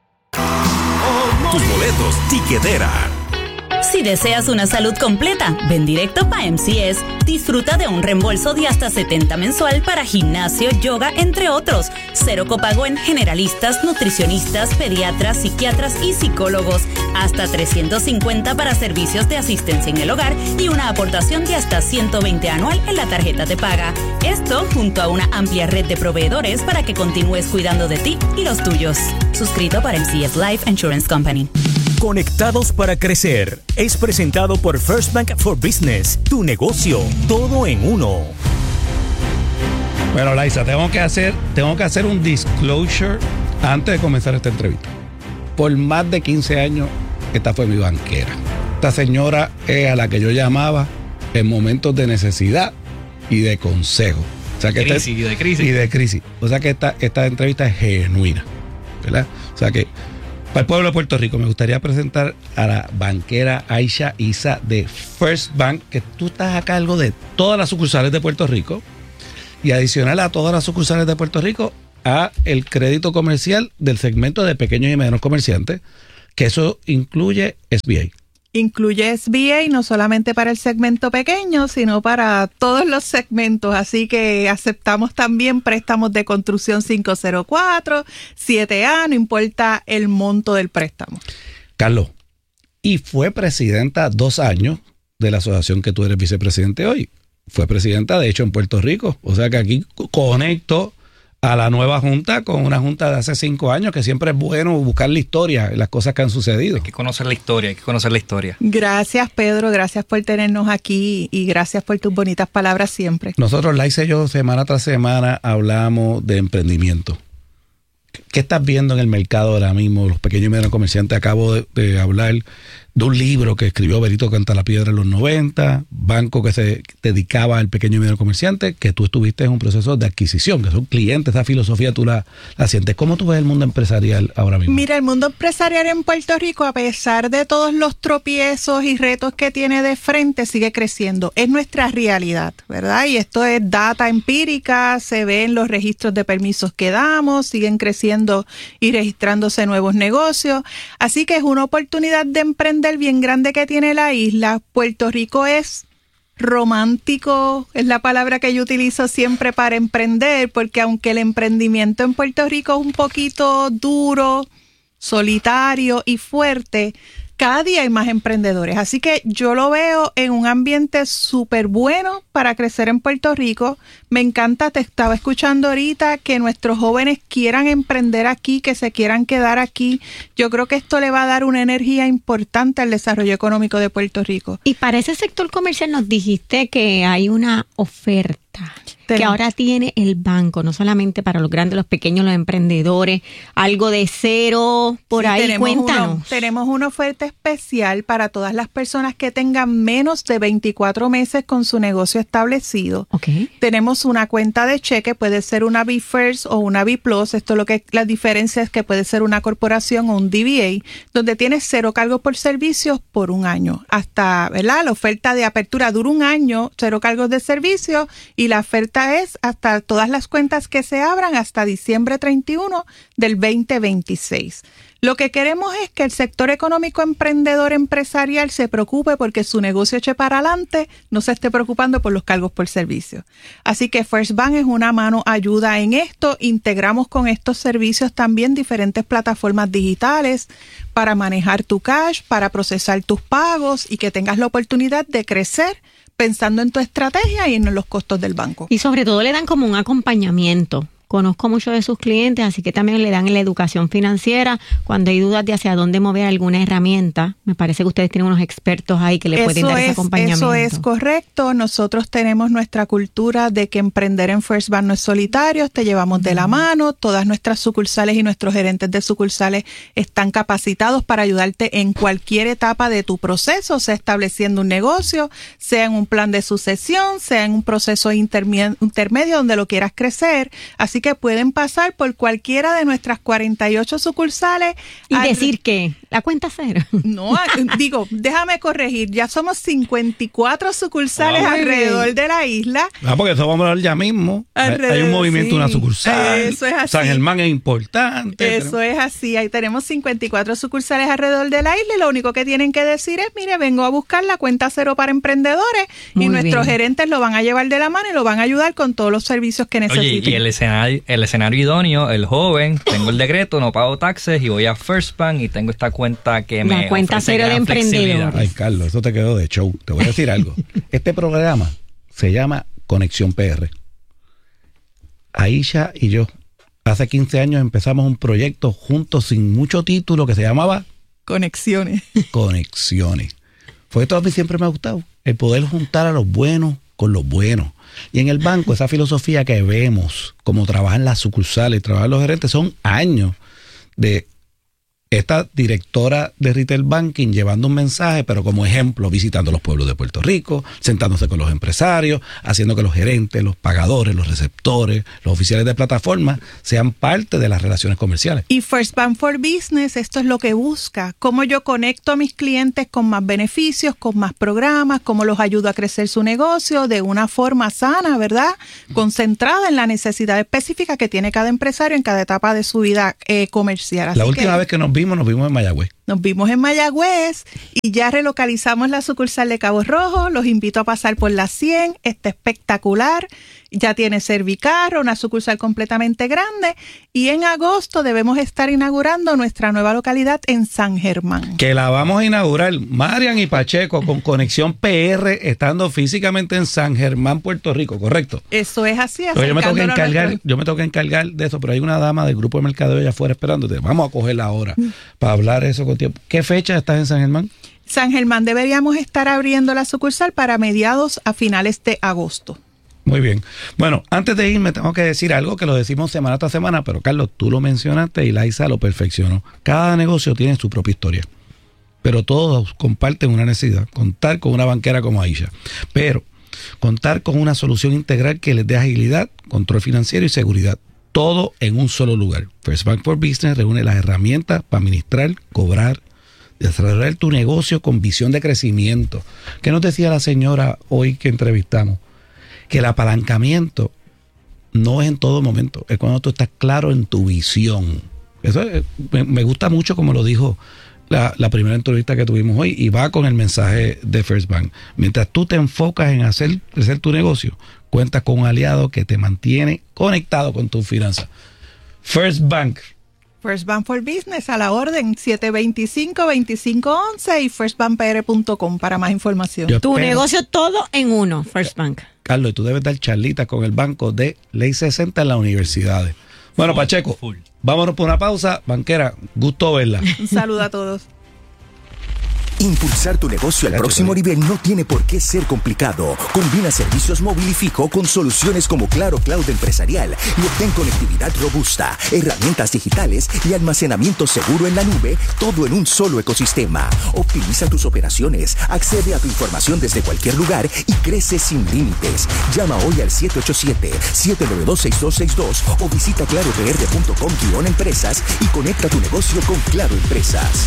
Tus boletos, tiquetera. Si deseas una salud completa, ven directo para M C S. Disfruta de un reembolso de hasta setenta mensual para gimnasio, yoga, entre otros. Cero copago en generalistas, nutricionistas, pediatras, psiquiatras y psicólogos. Hasta trescientos cincuenta para servicios de asistencia en el hogar y una aportación de hasta ciento veinte anual en la tarjeta de paga. Esto junto a una amplia red de proveedores para que continúes cuidando de ti y los tuyos. Suscrito para M C S Life Insurance Company. Conectados para crecer es presentado por First Bank for Business. Tu negocio, todo en uno. Bueno, Laisa, tengo que hacer, tengo que hacer un disclosure antes de comenzar esta entrevista. Por más de quince años, esta fue mi banquera. Esta señora es a la que yo llamaba en momentos de necesidad y de consejo. sea que crisis, esta, y de crisis. Y de crisis. O sea que esta, esta entrevista es genuina, ¿verdad? O sea que para el pueblo de Puerto Rico me gustaría presentar a la banquera Aisha Issa de First Bank, que tú estás a cargo de todas las sucursales de Puerto Rico y adicional a todas las sucursales de Puerto Rico a el crédito comercial del segmento de pequeños y medianos comerciantes, que eso incluye S B A. Incluye S B A no solamente para el segmento pequeño, sino para todos los segmentos. Así que aceptamos también préstamos de construcción cinco cero cuatro, siete A, no importa el monto del préstamo. Carlos, y fue presidenta dos años de la asociación que tú eres vicepresidente hoy. Fue presidenta, de hecho, en Puerto Rico. O sea que aquí conecto a la nueva junta con una junta de hace cinco años, que siempre es bueno buscar la historia, las cosas que han sucedido. Hay que conocer la historia, hay que conocer la historia. Gracias, Pedro, gracias por tenernos aquí y gracias por tus bonitas palabras siempre. Nosotros, Laisa y yo, semana tras semana hablamos de emprendimiento. ¿Qué estás viendo en el mercado ahora mismo? Los pequeños y medianos comerciantes. Acabo de, de hablar de un libro que escribió Benito Cantalapiedra en los noventa, banco que se dedicaba al pequeño y mediano comerciante, que tú estuviste en un proceso de adquisición, que son clientes, esa filosofía tú la, la sientes. ¿Cómo tú ves el mundo empresarial ahora mismo? Mira, el mundo empresarial en Puerto Rico, a pesar de todos los tropiezos y retos que tiene de frente, sigue creciendo. Es nuestra realidad, ¿verdad? Y esto es data empírica, se ve en los registros de permisos que damos, siguen creciendo y registrándose nuevos negocios. Así que es una oportunidad de emprender bien grande que tiene la isla. Puerto Rico es romántico, es la palabra que yo utilizo siempre para emprender, porque aunque el emprendimiento en Puerto Rico es un poquito duro, solitario y fuerte, cada día hay más emprendedores. Así que yo lo veo en un ambiente súper bueno para crecer en Puerto Rico. Me encanta, te estaba escuchando ahorita, que nuestros jóvenes quieran emprender aquí, que se quieran quedar aquí. Yo creo que esto le va a dar una energía importante al desarrollo económico de Puerto Rico. Y para ese sector comercial nos dijiste que hay una oferta que ahora tiene el banco, no solamente para los grandes, los pequeños, los emprendedores, algo de cero por Sí, ahí, tenemos cuéntanos. uno- tenemos una oferta especial para todas las personas que tengan menos de veinticuatro meses con su negocio establecido. Okay. Tenemos una cuenta de cheque, puede ser una B First o una B Plus. Esto lo que la diferencia es que puede ser una corporación o un D B A, donde tienes cero cargos por servicios por un año. Hasta, ¿verdad? La oferta de apertura dura un año, cero cargos de servicio, y la oferta es hasta todas las cuentas que se abran hasta diciembre treinta y uno del veinte veintiséis. Lo que queremos es que el sector económico emprendedor empresarial se preocupe porque su negocio eche para adelante, no se esté preocupando por los cargos por servicio. Así que First Bank es una mano ayuda en esto. Integramos con estos servicios también diferentes plataformas digitales para manejar tu cash, para procesar tus pagos y que tengas la oportunidad de crecer pensando en tu estrategia y en los costos del banco. Y sobre todo le dan como un acompañamiento. Conozco muchos de sus clientes, así que también le dan la educación financiera cuando hay dudas de hacia dónde mover alguna herramienta. Me parece que ustedes tienen unos expertos ahí que le pueden dar ese acompañamiento. Eso es correcto. Nosotros tenemos nuestra cultura de que emprender en First Bank no es solitario, te llevamos de la mano. Todas nuestras sucursales y nuestros gerentes de sucursales están capacitados para ayudarte en cualquier etapa de tu proceso, sea estableciendo un negocio, sea en un plan de sucesión, sea en un proceso intermedio, intermedio donde lo quieras crecer. Así que pueden pasar por cualquiera de nuestras cuarenta y ocho sucursales. Y al... decir que la cuenta cero. No, digo, déjame corregir, ya somos cincuenta y cuatro sucursales Ah, alrededor de la isla. Ah, porque eso vamos a hablar ya mismo. Hay- Alrededor, hay un movimiento, sí. una sucursal. Eso es así. San Germán es importante. Eso es así, ahí tenemos cincuenta y cuatro sucursales alrededor de la isla y lo único que tienen que decir es, mire, vengo a buscar la cuenta cero para emprendedores. Muy y nuestros bien. gerentes lo van a llevar de la mano y lo van a ayudar con todos los servicios que Oye, necesiten. y el escenario, el escenario idóneo, el joven, tengo el decreto, no pago taxes y voy a First Bank y tengo esta cuenta que me cuenta ofrece cero de gran flexibilidad. Ay, Carlos, eso te quedó de show. Te voy a decir algo. Este programa se llama Conexión P R. Aisha y yo, hace quince años empezamos un proyecto juntos sin mucho título que se llamaba Conexiones. Conexiones. Fue esto a mí siempre me ha gustado, el poder juntar a los buenos con los buenos. Y en el banco, esa filosofía que vemos, como trabajan las sucursales, trabajan los gerentes, son años de esta directora de Retail Banking llevando un mensaje, pero como ejemplo, visitando los pueblos de Puerto Rico, sentándose con los empresarios, haciendo que los gerentes, los pagadores, los receptores, los oficiales de plataforma sean parte de las relaciones comerciales. Y First Bank for Business, esto es lo que busca. Cómo yo conecto a mis clientes con más beneficios, con más programas, cómo los ayudo a crecer su negocio de una forma sana, ¿verdad? Concentrada en la necesidad específica que tiene cada empresario en cada etapa de su vida eh, comercial. Así la última que, vez que nos vimos, nos vimos en Mayagüez. Nos vimos en Mayagüez y ya relocalizamos la sucursal de Cabo Rojo. Los invito a pasar por la cien. Está espectacular. Ya tiene Servicarro, una sucursal completamente grande. Y en agosto debemos estar inaugurando nuestra nueva localidad en San Germán. Que la vamos a inaugurar, Marian y Pacheco, con Conexión P R, estando físicamente en San Germán, Puerto Rico, ¿correcto? Eso es así. Pero yo me tengo que encargar, nuestro... yo me tengo que encargar de eso, pero hay una dama del grupo de mercadeo allá afuera esperándote. Vamos a cogerla ahora mm. para hablar eso con tiempo. ¿Qué fecha estás en San Germán? San Germán deberíamos estar abriendo la sucursal para mediados a finales de agosto. Muy bien. Bueno, antes de irme tengo que decir algo que lo decimos semana tras semana, pero Carlos, tú lo mencionaste y Laisa lo perfeccionó. Cada negocio tiene su propia historia, pero todos comparten una necesidad, contar con una banquera como Aisha, pero contar con una solución integral que les dé agilidad, control financiero y seguridad. Todo en un solo lugar. First Bank for Business reúne las herramientas para administrar, cobrar, desarrollar tu negocio con visión de crecimiento. ¿Qué nos decía la señora hoy que entrevistamos? Que el apalancamiento no es en todo momento, es cuando tú estás claro en tu visión. Eso es, me, me gusta mucho como lo dijo la, la primera entrevista que tuvimos hoy y va con el mensaje de First Bank. Mientras tú te enfocas en hacer crecer tu negocio, cuentas con un aliado que te mantiene conectado con tus finanzas. First Bank. First Bank for Business a la orden siete dos cinco, dos cinco uno uno y first bank p r punto com para más información. Yo tu espero. Negocio todo en uno, First Bank. Carlos, y tú debes dar charlitas con el banco de Ley sesenta en las universidades. Bueno, full, Pacheco, full. Vámonos por una pausa. Banquera, gusto verla. Un saludo a todos. Impulsar tu negocio al próximo nivel no tiene por qué ser complicado. Combina servicios móvil y fijo con soluciones como Claro Cloud Empresarial y obtén conectividad robusta, herramientas digitales y almacenamiento seguro en la nube, todo en un solo ecosistema. Optimiza tus operaciones, accede a tu información desde cualquier lugar y crece sin límites. Llama hoy al siete ocho siete, siete nueve dos, seis dos seis dos o visita claro p r punto com guión empresas y conecta tu negocio con Claro Empresas.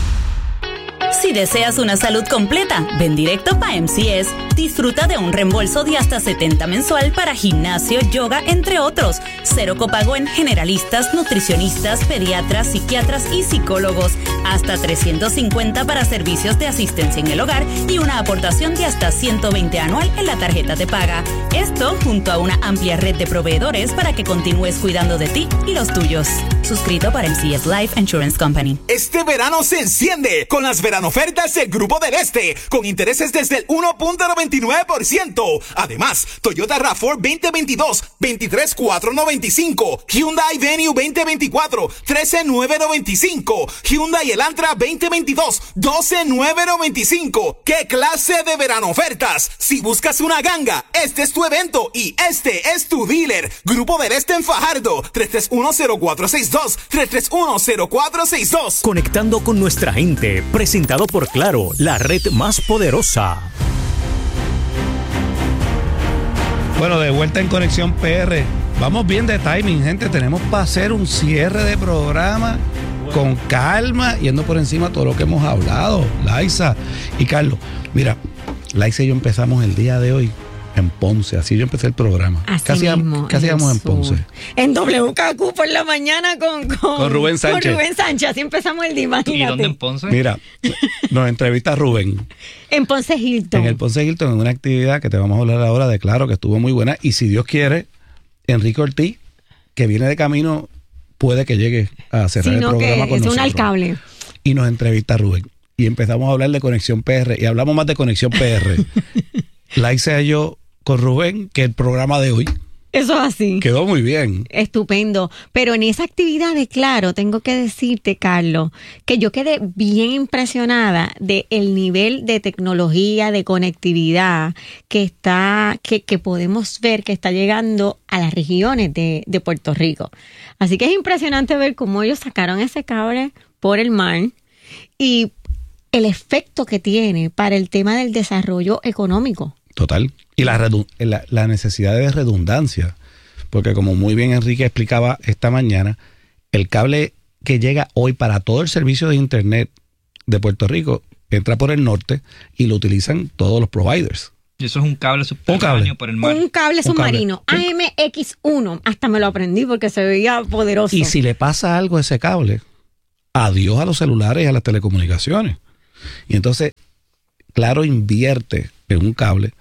Si deseas una salud completa, ven directo para M C S. Disfruta de un reembolso de hasta setenta mensual para gimnasio, yoga, entre otros. Cero copago en generalistas, nutricionistas, pediatras, psiquiatras y psicólogos. Hasta trescientos cincuenta para servicios de asistencia en el hogar y una aportación de hasta ciento veinte anual en la tarjeta de paga. Esto junto a una amplia red de proveedores para que continúes cuidando de ti y los tuyos. Suscrito para M C S Life Insurance Company. Este verano se enciende con las veranofertas del Grupo del Este, con intereses desde el uno punto noventa y nueve por ciento. Además, Toyota RAV cuatro veinte veintidós, veintitrés mil cuatrocientos noventa y cinco, Hyundai Venue veinte veinticuatro, trece mil novecientos noventa y cinco, Hyundai Elantra veinte veintidós, doce mil novecientos noventa y cinco. ¿Qué clase de veranofertas? Si buscas una ganga, este es tu evento y este es tu dealer. Grupo del Este en Fajardo, tres tres uno cero cuatro seis dos, tres tres uno cero cuatro seis dos. Conectando con nuestra gente, presentado por Claro, la red más poderosa. Bueno, de vuelta en Conexión P R. Vamos bien de timing, gente. Tenemos para hacer un cierre de programa con calma, yendo por encima de todo lo que hemos hablado. Laisa y Carlos. Mira, Laisa y yo empezamos el día de hoy en Ponce, así yo empecé el programa. Así ¿Qué hacíamos, ¿qué hacíamos en Ponce? En W K Q por la mañana con, con, con Rubén Sánchez. Con Rubén Sánchez, así empezamos el día, imagínate. ¿Y dónde en Ponce? Mira, nos entrevista Rubén. En Ponce Hilton. En el Ponce Hilton, en una actividad que te vamos a hablar ahora de Claro, que estuvo muy buena. Y si Dios quiere, Enrique Ortiz, que viene de camino, puede que llegue a cerrar Sino el programa que con es nosotros. un alcable. Y nos entrevista Rubén. Y empezamos a hablar de Conexión P R. Y hablamos más de Conexión P R. La hice yo con Rubén que el programa de hoy. Eso es así. Quedó muy bien. Estupendo. Pero en esa actividad de Claro, tengo que decirte, Carlos, que yo quedé bien impresionada de el nivel de tecnología, de conectividad que está, que, que podemos ver que está llegando a las regiones de, de Puerto Rico. Así que es impresionante ver cómo ellos sacaron ese cable por el mar y el efecto que tiene para el tema del desarrollo económico. Total. Y la, redu- la, la necesidad de redundancia, porque como muy bien Enrique explicaba esta mañana, el cable que llega hoy para todo el servicio de Internet de Puerto Rico entra por el norte y lo utilizan todos los providers. Y eso es un cable subterráneo por el mar. Un cable submarino, Un cable. A M X uno, hasta me lo aprendí porque se veía poderoso. Y si le pasa algo a ese cable, adiós a los celulares y a las telecomunicaciones. Y entonces, Claro invierte en un cable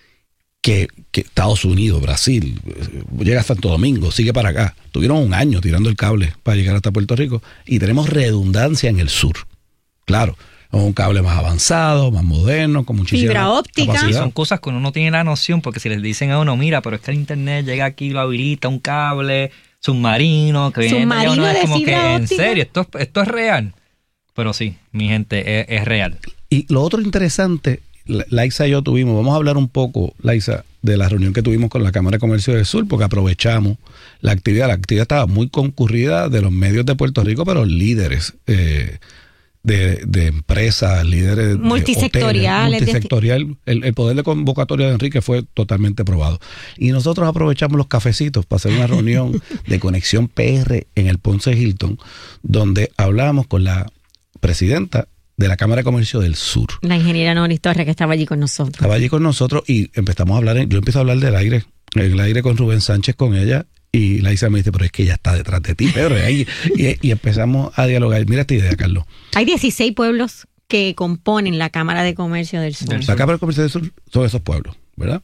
que, que Estados Unidos, Brasil, llega a Santo Domingo, sigue para acá. Tuvieron un año tirando el cable para llegar hasta Puerto Rico y tenemos redundancia en el sur. Claro, un cable más avanzado, más moderno, con muchísima fibra óptica. capacidad. Son cosas que uno no tiene la noción, porque si les dicen a uno, mira, pero es que el internet llega aquí, lo habilita un cable submarino, que viene Submarino allá, uno es de como que, fibra en óptica. serio, esto, esto es real. Pero sí, mi gente, es, es real. Y lo otro interesante, Laisa y yo tuvimos, vamos a hablar un poco, Laisa, de la reunión que tuvimos con la Cámara de Comercio del Sur, porque aprovechamos la actividad. La actividad estaba muy concurrida de los medios de Puerto Rico, pero líderes eh, de, de empresas, líderes multisectoriales. de hoteles, multisectorial. El, el poder de convocatoria de Enrique fue totalmente probado. Y nosotros aprovechamos los cafecitos para hacer una reunión de Conexión P R en el Ponce Hilton, donde hablábamos con la presidenta de la Cámara de Comercio del Sur. La ingeniera Noris Torres, que estaba allí con nosotros. Estaba allí con nosotros y empezamos a hablar, yo empiezo a hablar del aire, el aire con Rubén Sánchez con ella, y Laisa me dice, pero es que ella está detrás de ti, Pedro. Y, y, y empezamos a dialogar. Mira esta idea, Carlos. Hay dieciséis pueblos que componen la Cámara de Comercio del Sur. La Cámara de Comercio del Sur son esos pueblos, ¿verdad?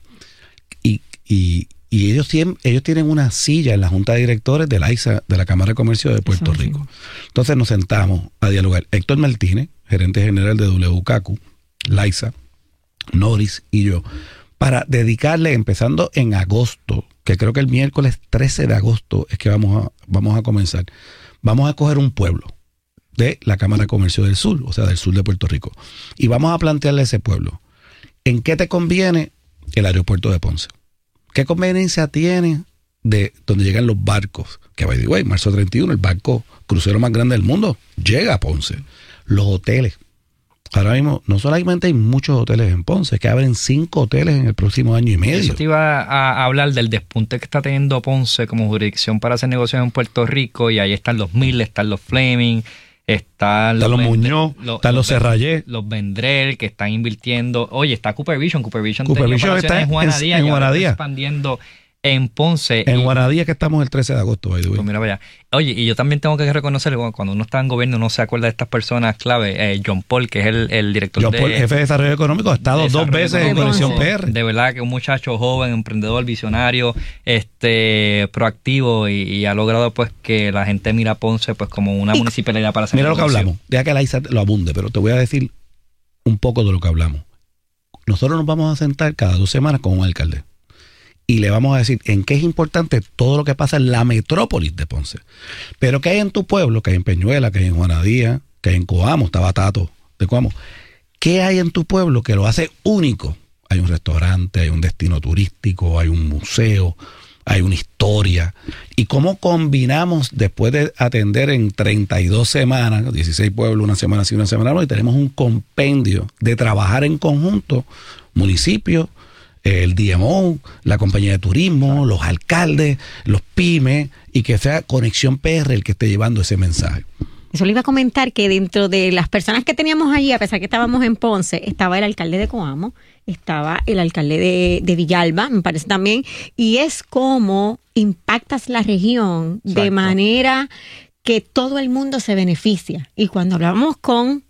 Y, y, y ellos, tienen, ellos tienen una silla en la Junta de Directores de la I S A, de la Cámara de Comercio de Puerto Eso Rico. mismo. Entonces nos sentamos a dialogar. Héctor Martínez, gerente general de W C A C U, Laisa, Noris y yo, para dedicarle, empezando en agosto, que creo que el miércoles trece de agosto es que vamos a, vamos a comenzar, vamos a escoger un pueblo de la Cámara de Comercio del Sur, o sea, del sur de Puerto Rico, y vamos a plantearle a ese pueblo, ¿en qué te conviene el aeropuerto de Ponce? ¿Qué conveniencia tiene de donde llegan los barcos? Que, by the way, marzo treinta y uno, el barco crucero más grande del mundo llega a Ponce. Los hoteles. Ahora mismo, no solamente hay muchos hoteles en Ponce, es que abren cinco hoteles en el próximo año y medio. Eso te iba a hablar del despunte que está teniendo Ponce como jurisdicción para hacer negocios en Puerto Rico, y ahí están los Mille, están los Fleming, están Están los Vendrell, Muñoz, están los Serrayé, los Vendrell, que están invirtiendo. Oye, está Cooper Vision, Cooper Vision, Cooper tenía Vision operaciones está en Juana en- Díaz, en y ahora Juana está Díaz. expandiendo en Ponce. en y- Guanadía, que estamos el trece de agosto, by the way. Pues mira, vaya. Oye, y yo también tengo que reconocer, bueno, cuando uno está en gobierno, uno se acuerda de estas personas clave. Eh, John Paul, que es el, el director John de... Paul, jefe de Desarrollo Económico, ha estado dos Desarrollo veces en Económico. Conexión P R. De verdad que un muchacho joven, emprendedor, visionario, este proactivo, y, y ha logrado pues que la gente mira a Ponce pues como una Y- municipalidad para hacer Mira lo que negocio. hablamos. Deja que Laisa lo abunde, pero te voy a decir un poco de lo que hablamos. Nosotros nos vamos a sentar cada dos semanas con un alcalde y le vamos a decir en qué es importante todo lo que pasa en la metrópolis de Ponce. Pero que hay en tu pueblo, que hay en Peñuela, que hay en Juanadía, que hay en Coamo, está Batato de Coamo. ¿Qué hay en tu pueblo que lo hace único? Hay un restaurante, hay un destino turístico, hay un museo, hay una historia. ¿Y cómo combinamos después de atender en treinta y dos semanas, dieciséis pueblos, una semana sí, una semana no, y tenemos un compendio de trabajar en conjunto, municipios, el D M O, la compañía de turismo, los alcaldes, los pymes, y que sea Conexión P R el que esté llevando ese mensaje? Eso le iba a comentar, que dentro de las personas que teníamos allí, a pesar que estábamos en Ponce, estaba el alcalde de Coamo, estaba el alcalde de, de Villalba, me parece también, y es cómo impactas la región de Exacto. manera que todo el mundo se beneficia. Y cuando hablamos con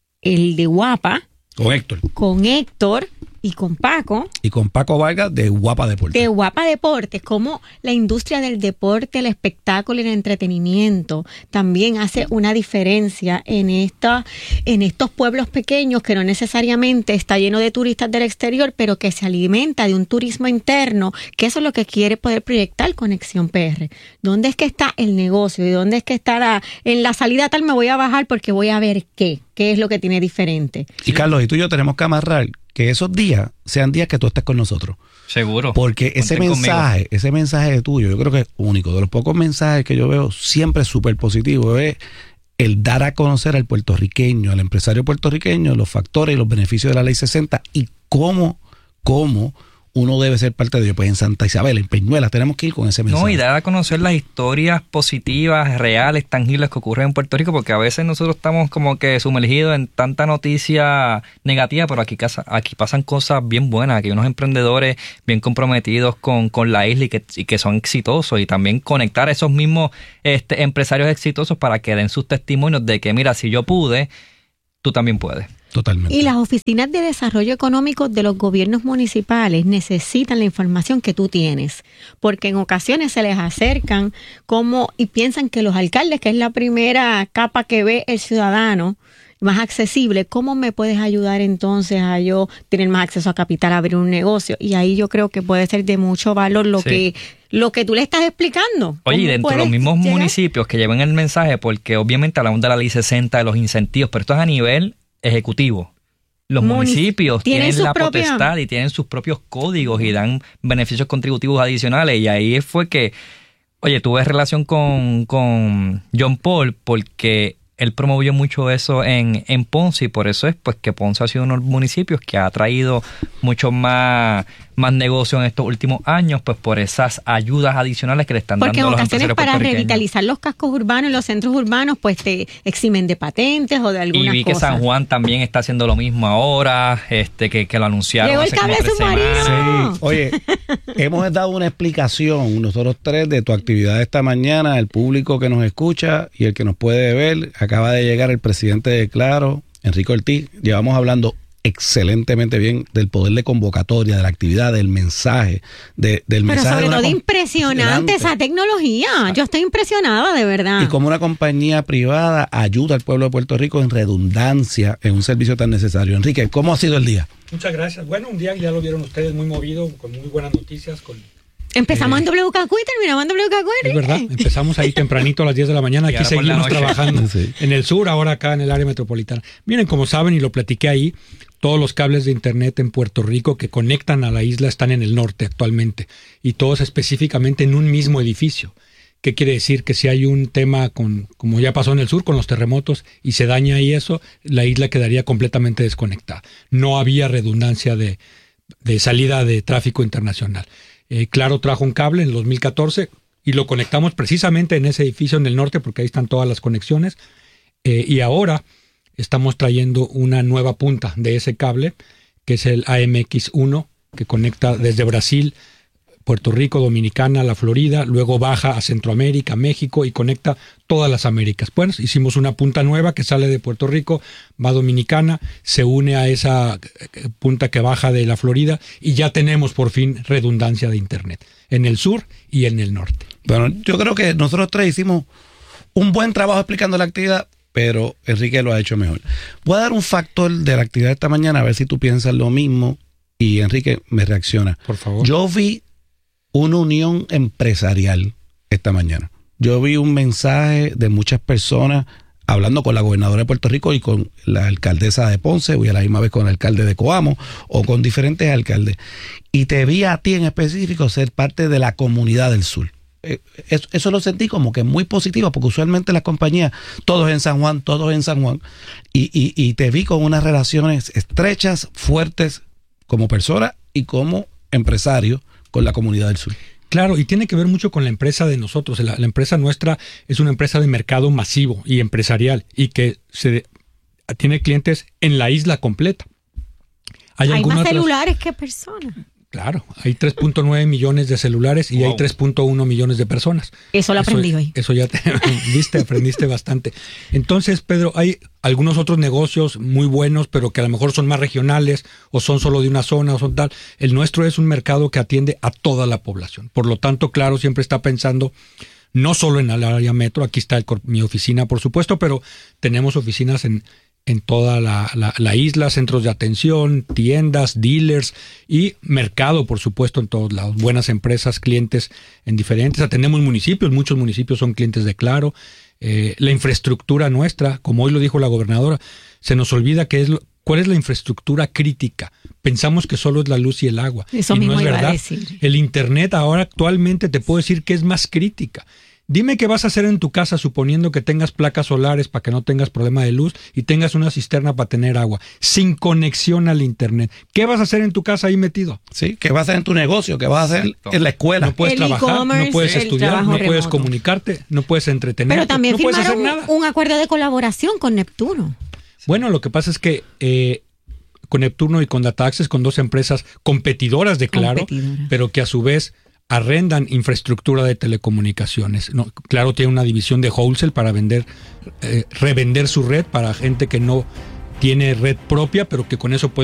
el de Guapa, Con Héctor. con Héctor y con Paco, Y con Paco Vargas de Guapa Deportes. de Guapa Deportes, como la industria del deporte, el espectáculo y el entretenimiento también hace una diferencia en esta, en estos pueblos pequeños, que no necesariamente está lleno de turistas del exterior, pero que se alimenta de un turismo interno, que eso es lo que quiere poder proyectar Conexión P R. ¿Dónde es que está el negocio? ¿Y dónde es que está la, en la salida tal me voy a bajar porque voy a ver qué? ¿Qué es lo que tiene diferente? Y Carlos, y tú y yo tenemos que amarrar que esos días sean días que tú estés con nosotros. Seguro. Porque ese Cuenten mensaje, conmigo. ese mensaje tuyo, yo creo que es único. De los pocos mensajes que yo veo siempre súper positivo, es el dar a conocer al puertorriqueño, al empresario puertorriqueño, los factores y los beneficios de la Ley sesenta y cómo, cómo uno debe ser parte de ello. Pues en Santa Isabel, en Peñuelas, tenemos que ir con ese mensaje. No, y dar a conocer las historias positivas, reales, tangibles que ocurren en Puerto Rico, porque a veces nosotros estamos como que sumergidos en tanta noticia negativa, pero aquí, aquí pasan cosas bien buenas, aquí hay unos emprendedores bien comprometidos con, con la isla y que, y que son exitosos, y también conectar a esos mismos este, empresarios exitosos para que den sus testimonios de que, mira, si yo pude, tú también puedes. Totalmente. Y las oficinas de desarrollo económico de los gobiernos municipales necesitan la información que tú tienes, porque en ocasiones se les acercan como y piensan que los alcaldes, que es la primera capa que ve el ciudadano, más accesible, ¿cómo me puedes ayudar entonces a yo tener más acceso a capital, a abrir un negocio? Y ahí yo creo que puede ser de mucho valor lo sí. que lo que tú le estás explicando. Oye, y dentro de los mismos llegar? municipios que lleven el mensaje, porque obviamente hablamos de la Ley sesenta, de los incentivos, pero esto es a nivel ejecutivo. Los Munic- municipios tienen, tienen la propia... potestad y tienen sus propios códigos y dan beneficios contributivos adicionales. Y ahí fue que, oye, tuve relación con, con John Paul porque él promovió mucho eso en, en Ponce, y por eso es pues que Ponce ha sido uno de los municipios que ha traído mucho más, más negocio en estos últimos años, pues por esas ayudas adicionales que le están Porque dando a los ocasiones empresarios para puertorriqueños. revitalizar los cascos urbanos y los centros urbanos, pues te eximen de patentes o de algunas cosas. Y vi que San Juan también está haciendo lo mismo ahora, este que, que lo anunciaron Llegó el hace como cable tres submarino. Sí. Oye, hemos dado una explicación, nosotros tres, de tu actividad esta mañana. El público que nos escucha y el que nos puede ver, acaba de llegar el presidente de Claro, Enrique Ortiz. Llevamos hablando excelentemente bien del poder de convocatoria, de la actividad, del mensaje, de, del Pero mensaje. sobre de todo impresionante esa tecnología. Yo estoy impresionada, de verdad. Y como una compañía privada ayuda al pueblo de Puerto Rico en redundancia en un servicio tan necesario. Enrique, ¿cómo ha sido el día? Muchas gracias. Bueno, un día ya lo vieron ustedes muy movido, con muy buenas noticias, con Empezamos eh, en W K Q y terminamos en W K Q. Es verdad, empezamos ahí tempranito a las diez de la mañana, aquí seguimos trabajando sí. en el sur, ahora acá en el área metropolitana. Miren, como saben, y lo platiqué ahí, todos los cables de internet en Puerto Rico que conectan a la isla están en el norte actualmente, y todos específicamente en un mismo edificio. ¿Qué quiere decir? Que si hay un tema, con, como ya pasó en el sur con los terremotos, y se daña ahí eso, la isla quedaría completamente desconectada. No había redundancia de, de salida de tráfico internacional. Eh, Claro trajo un cable en el dos mil catorce y lo conectamos precisamente en ese edificio en el norte, porque ahí están todas las conexiones, eh, y ahora estamos trayendo una nueva punta de ese cable, que es el A M X uno, que conecta desde Brasil, Puerto Rico, Dominicana, la Florida, luego baja a Centroamérica, México, y conecta todas las Américas. Bueno, hicimos una punta nueva que sale de Puerto Rico, va a Dominicana, se une a esa punta que baja de la Florida, y ya tenemos por fin redundancia de internet en el sur y en el norte. Bueno, yo creo que nosotros tres hicimos un buen trabajo explicando la actividad, pero Enrique lo ha hecho mejor. Voy a dar un factor de la actividad de esta mañana, a ver si tú piensas lo mismo, y Enrique me reacciona. Por favor. Yo vi una unión empresarial esta mañana. Yo vi un mensaje de muchas personas hablando con la gobernadora de Puerto Rico y con la alcaldesa de Ponce, o a la misma vez con el alcalde de Coamo, o con diferentes alcaldes. Y te vi a ti en específico ser parte de la comunidad del sur. Eso, eso lo sentí como que muy positivo, porque usualmente las compañías, todos en San Juan, todos en San Juan, y, y, y te vi con unas relaciones estrechas, fuertes, como persona y como empresario con la comunidad del sur. Claro, y tiene que ver mucho con la empresa de nosotros. La, la empresa nuestra es una empresa de mercado masivo y empresarial, y que se tiene clientes en la isla completa. Hay, hay más otras... celulares que personas. Claro, hay tres punto nueve millones de celulares y wow. hay tres punto uno millones de personas. Eso lo aprendí eso, hoy. Eso ya te viste, aprendiste bastante. Entonces, Pedro, hay algunos otros negocios muy buenos, pero que a lo mejor son más regionales, o son solo de una zona, o son tal. El nuestro es un mercado que atiende a toda la población. Por lo tanto, Claro siempre está pensando no solo en el área metro. Aquí está el, mi oficina, por supuesto, pero tenemos oficinas en... en toda la, la, la isla, centros de atención, tiendas, dealers y mercado, por supuesto, en todos lados. Buenas empresas, clientes en diferentes. Atendemos municipios, muchos municipios son clientes de Claro. Eh, la infraestructura nuestra, como hoy lo dijo la gobernadora, se nos olvida que es lo, cuál es la infraestructura crítica. Pensamos que solo es la luz y el agua. Eso y mismo no es iba verdad. a decir. El internet ahora actualmente te puedo decir que es más crítica. Dime qué vas a hacer en tu casa suponiendo que tengas placas solares para que no tengas problema de luz y tengas una cisterna para tener agua, sin conexión al internet. ¿Qué vas a hacer en tu casa ahí metido? Sí, ¿qué vas a hacer en tu negocio? ¿Qué vas a hacer en la escuela? No puedes El trabajar, no puedes estudiar, no puedes remoto. comunicarte, no puedes entretenerte, Pero también no puedes hacer firmaron nada. un, un acuerdo de colaboración con Neptuno. Bueno, lo que pasa es que eh, con Neptuno y con Data Access, con dos empresas competidoras de Claro, Competidoras. pero que a su vez arrendan infraestructura de telecomunicaciones. No, Claro tiene una división de wholesale para vender, eh, revender su red para gente que no tiene red propia, pero que con eso puede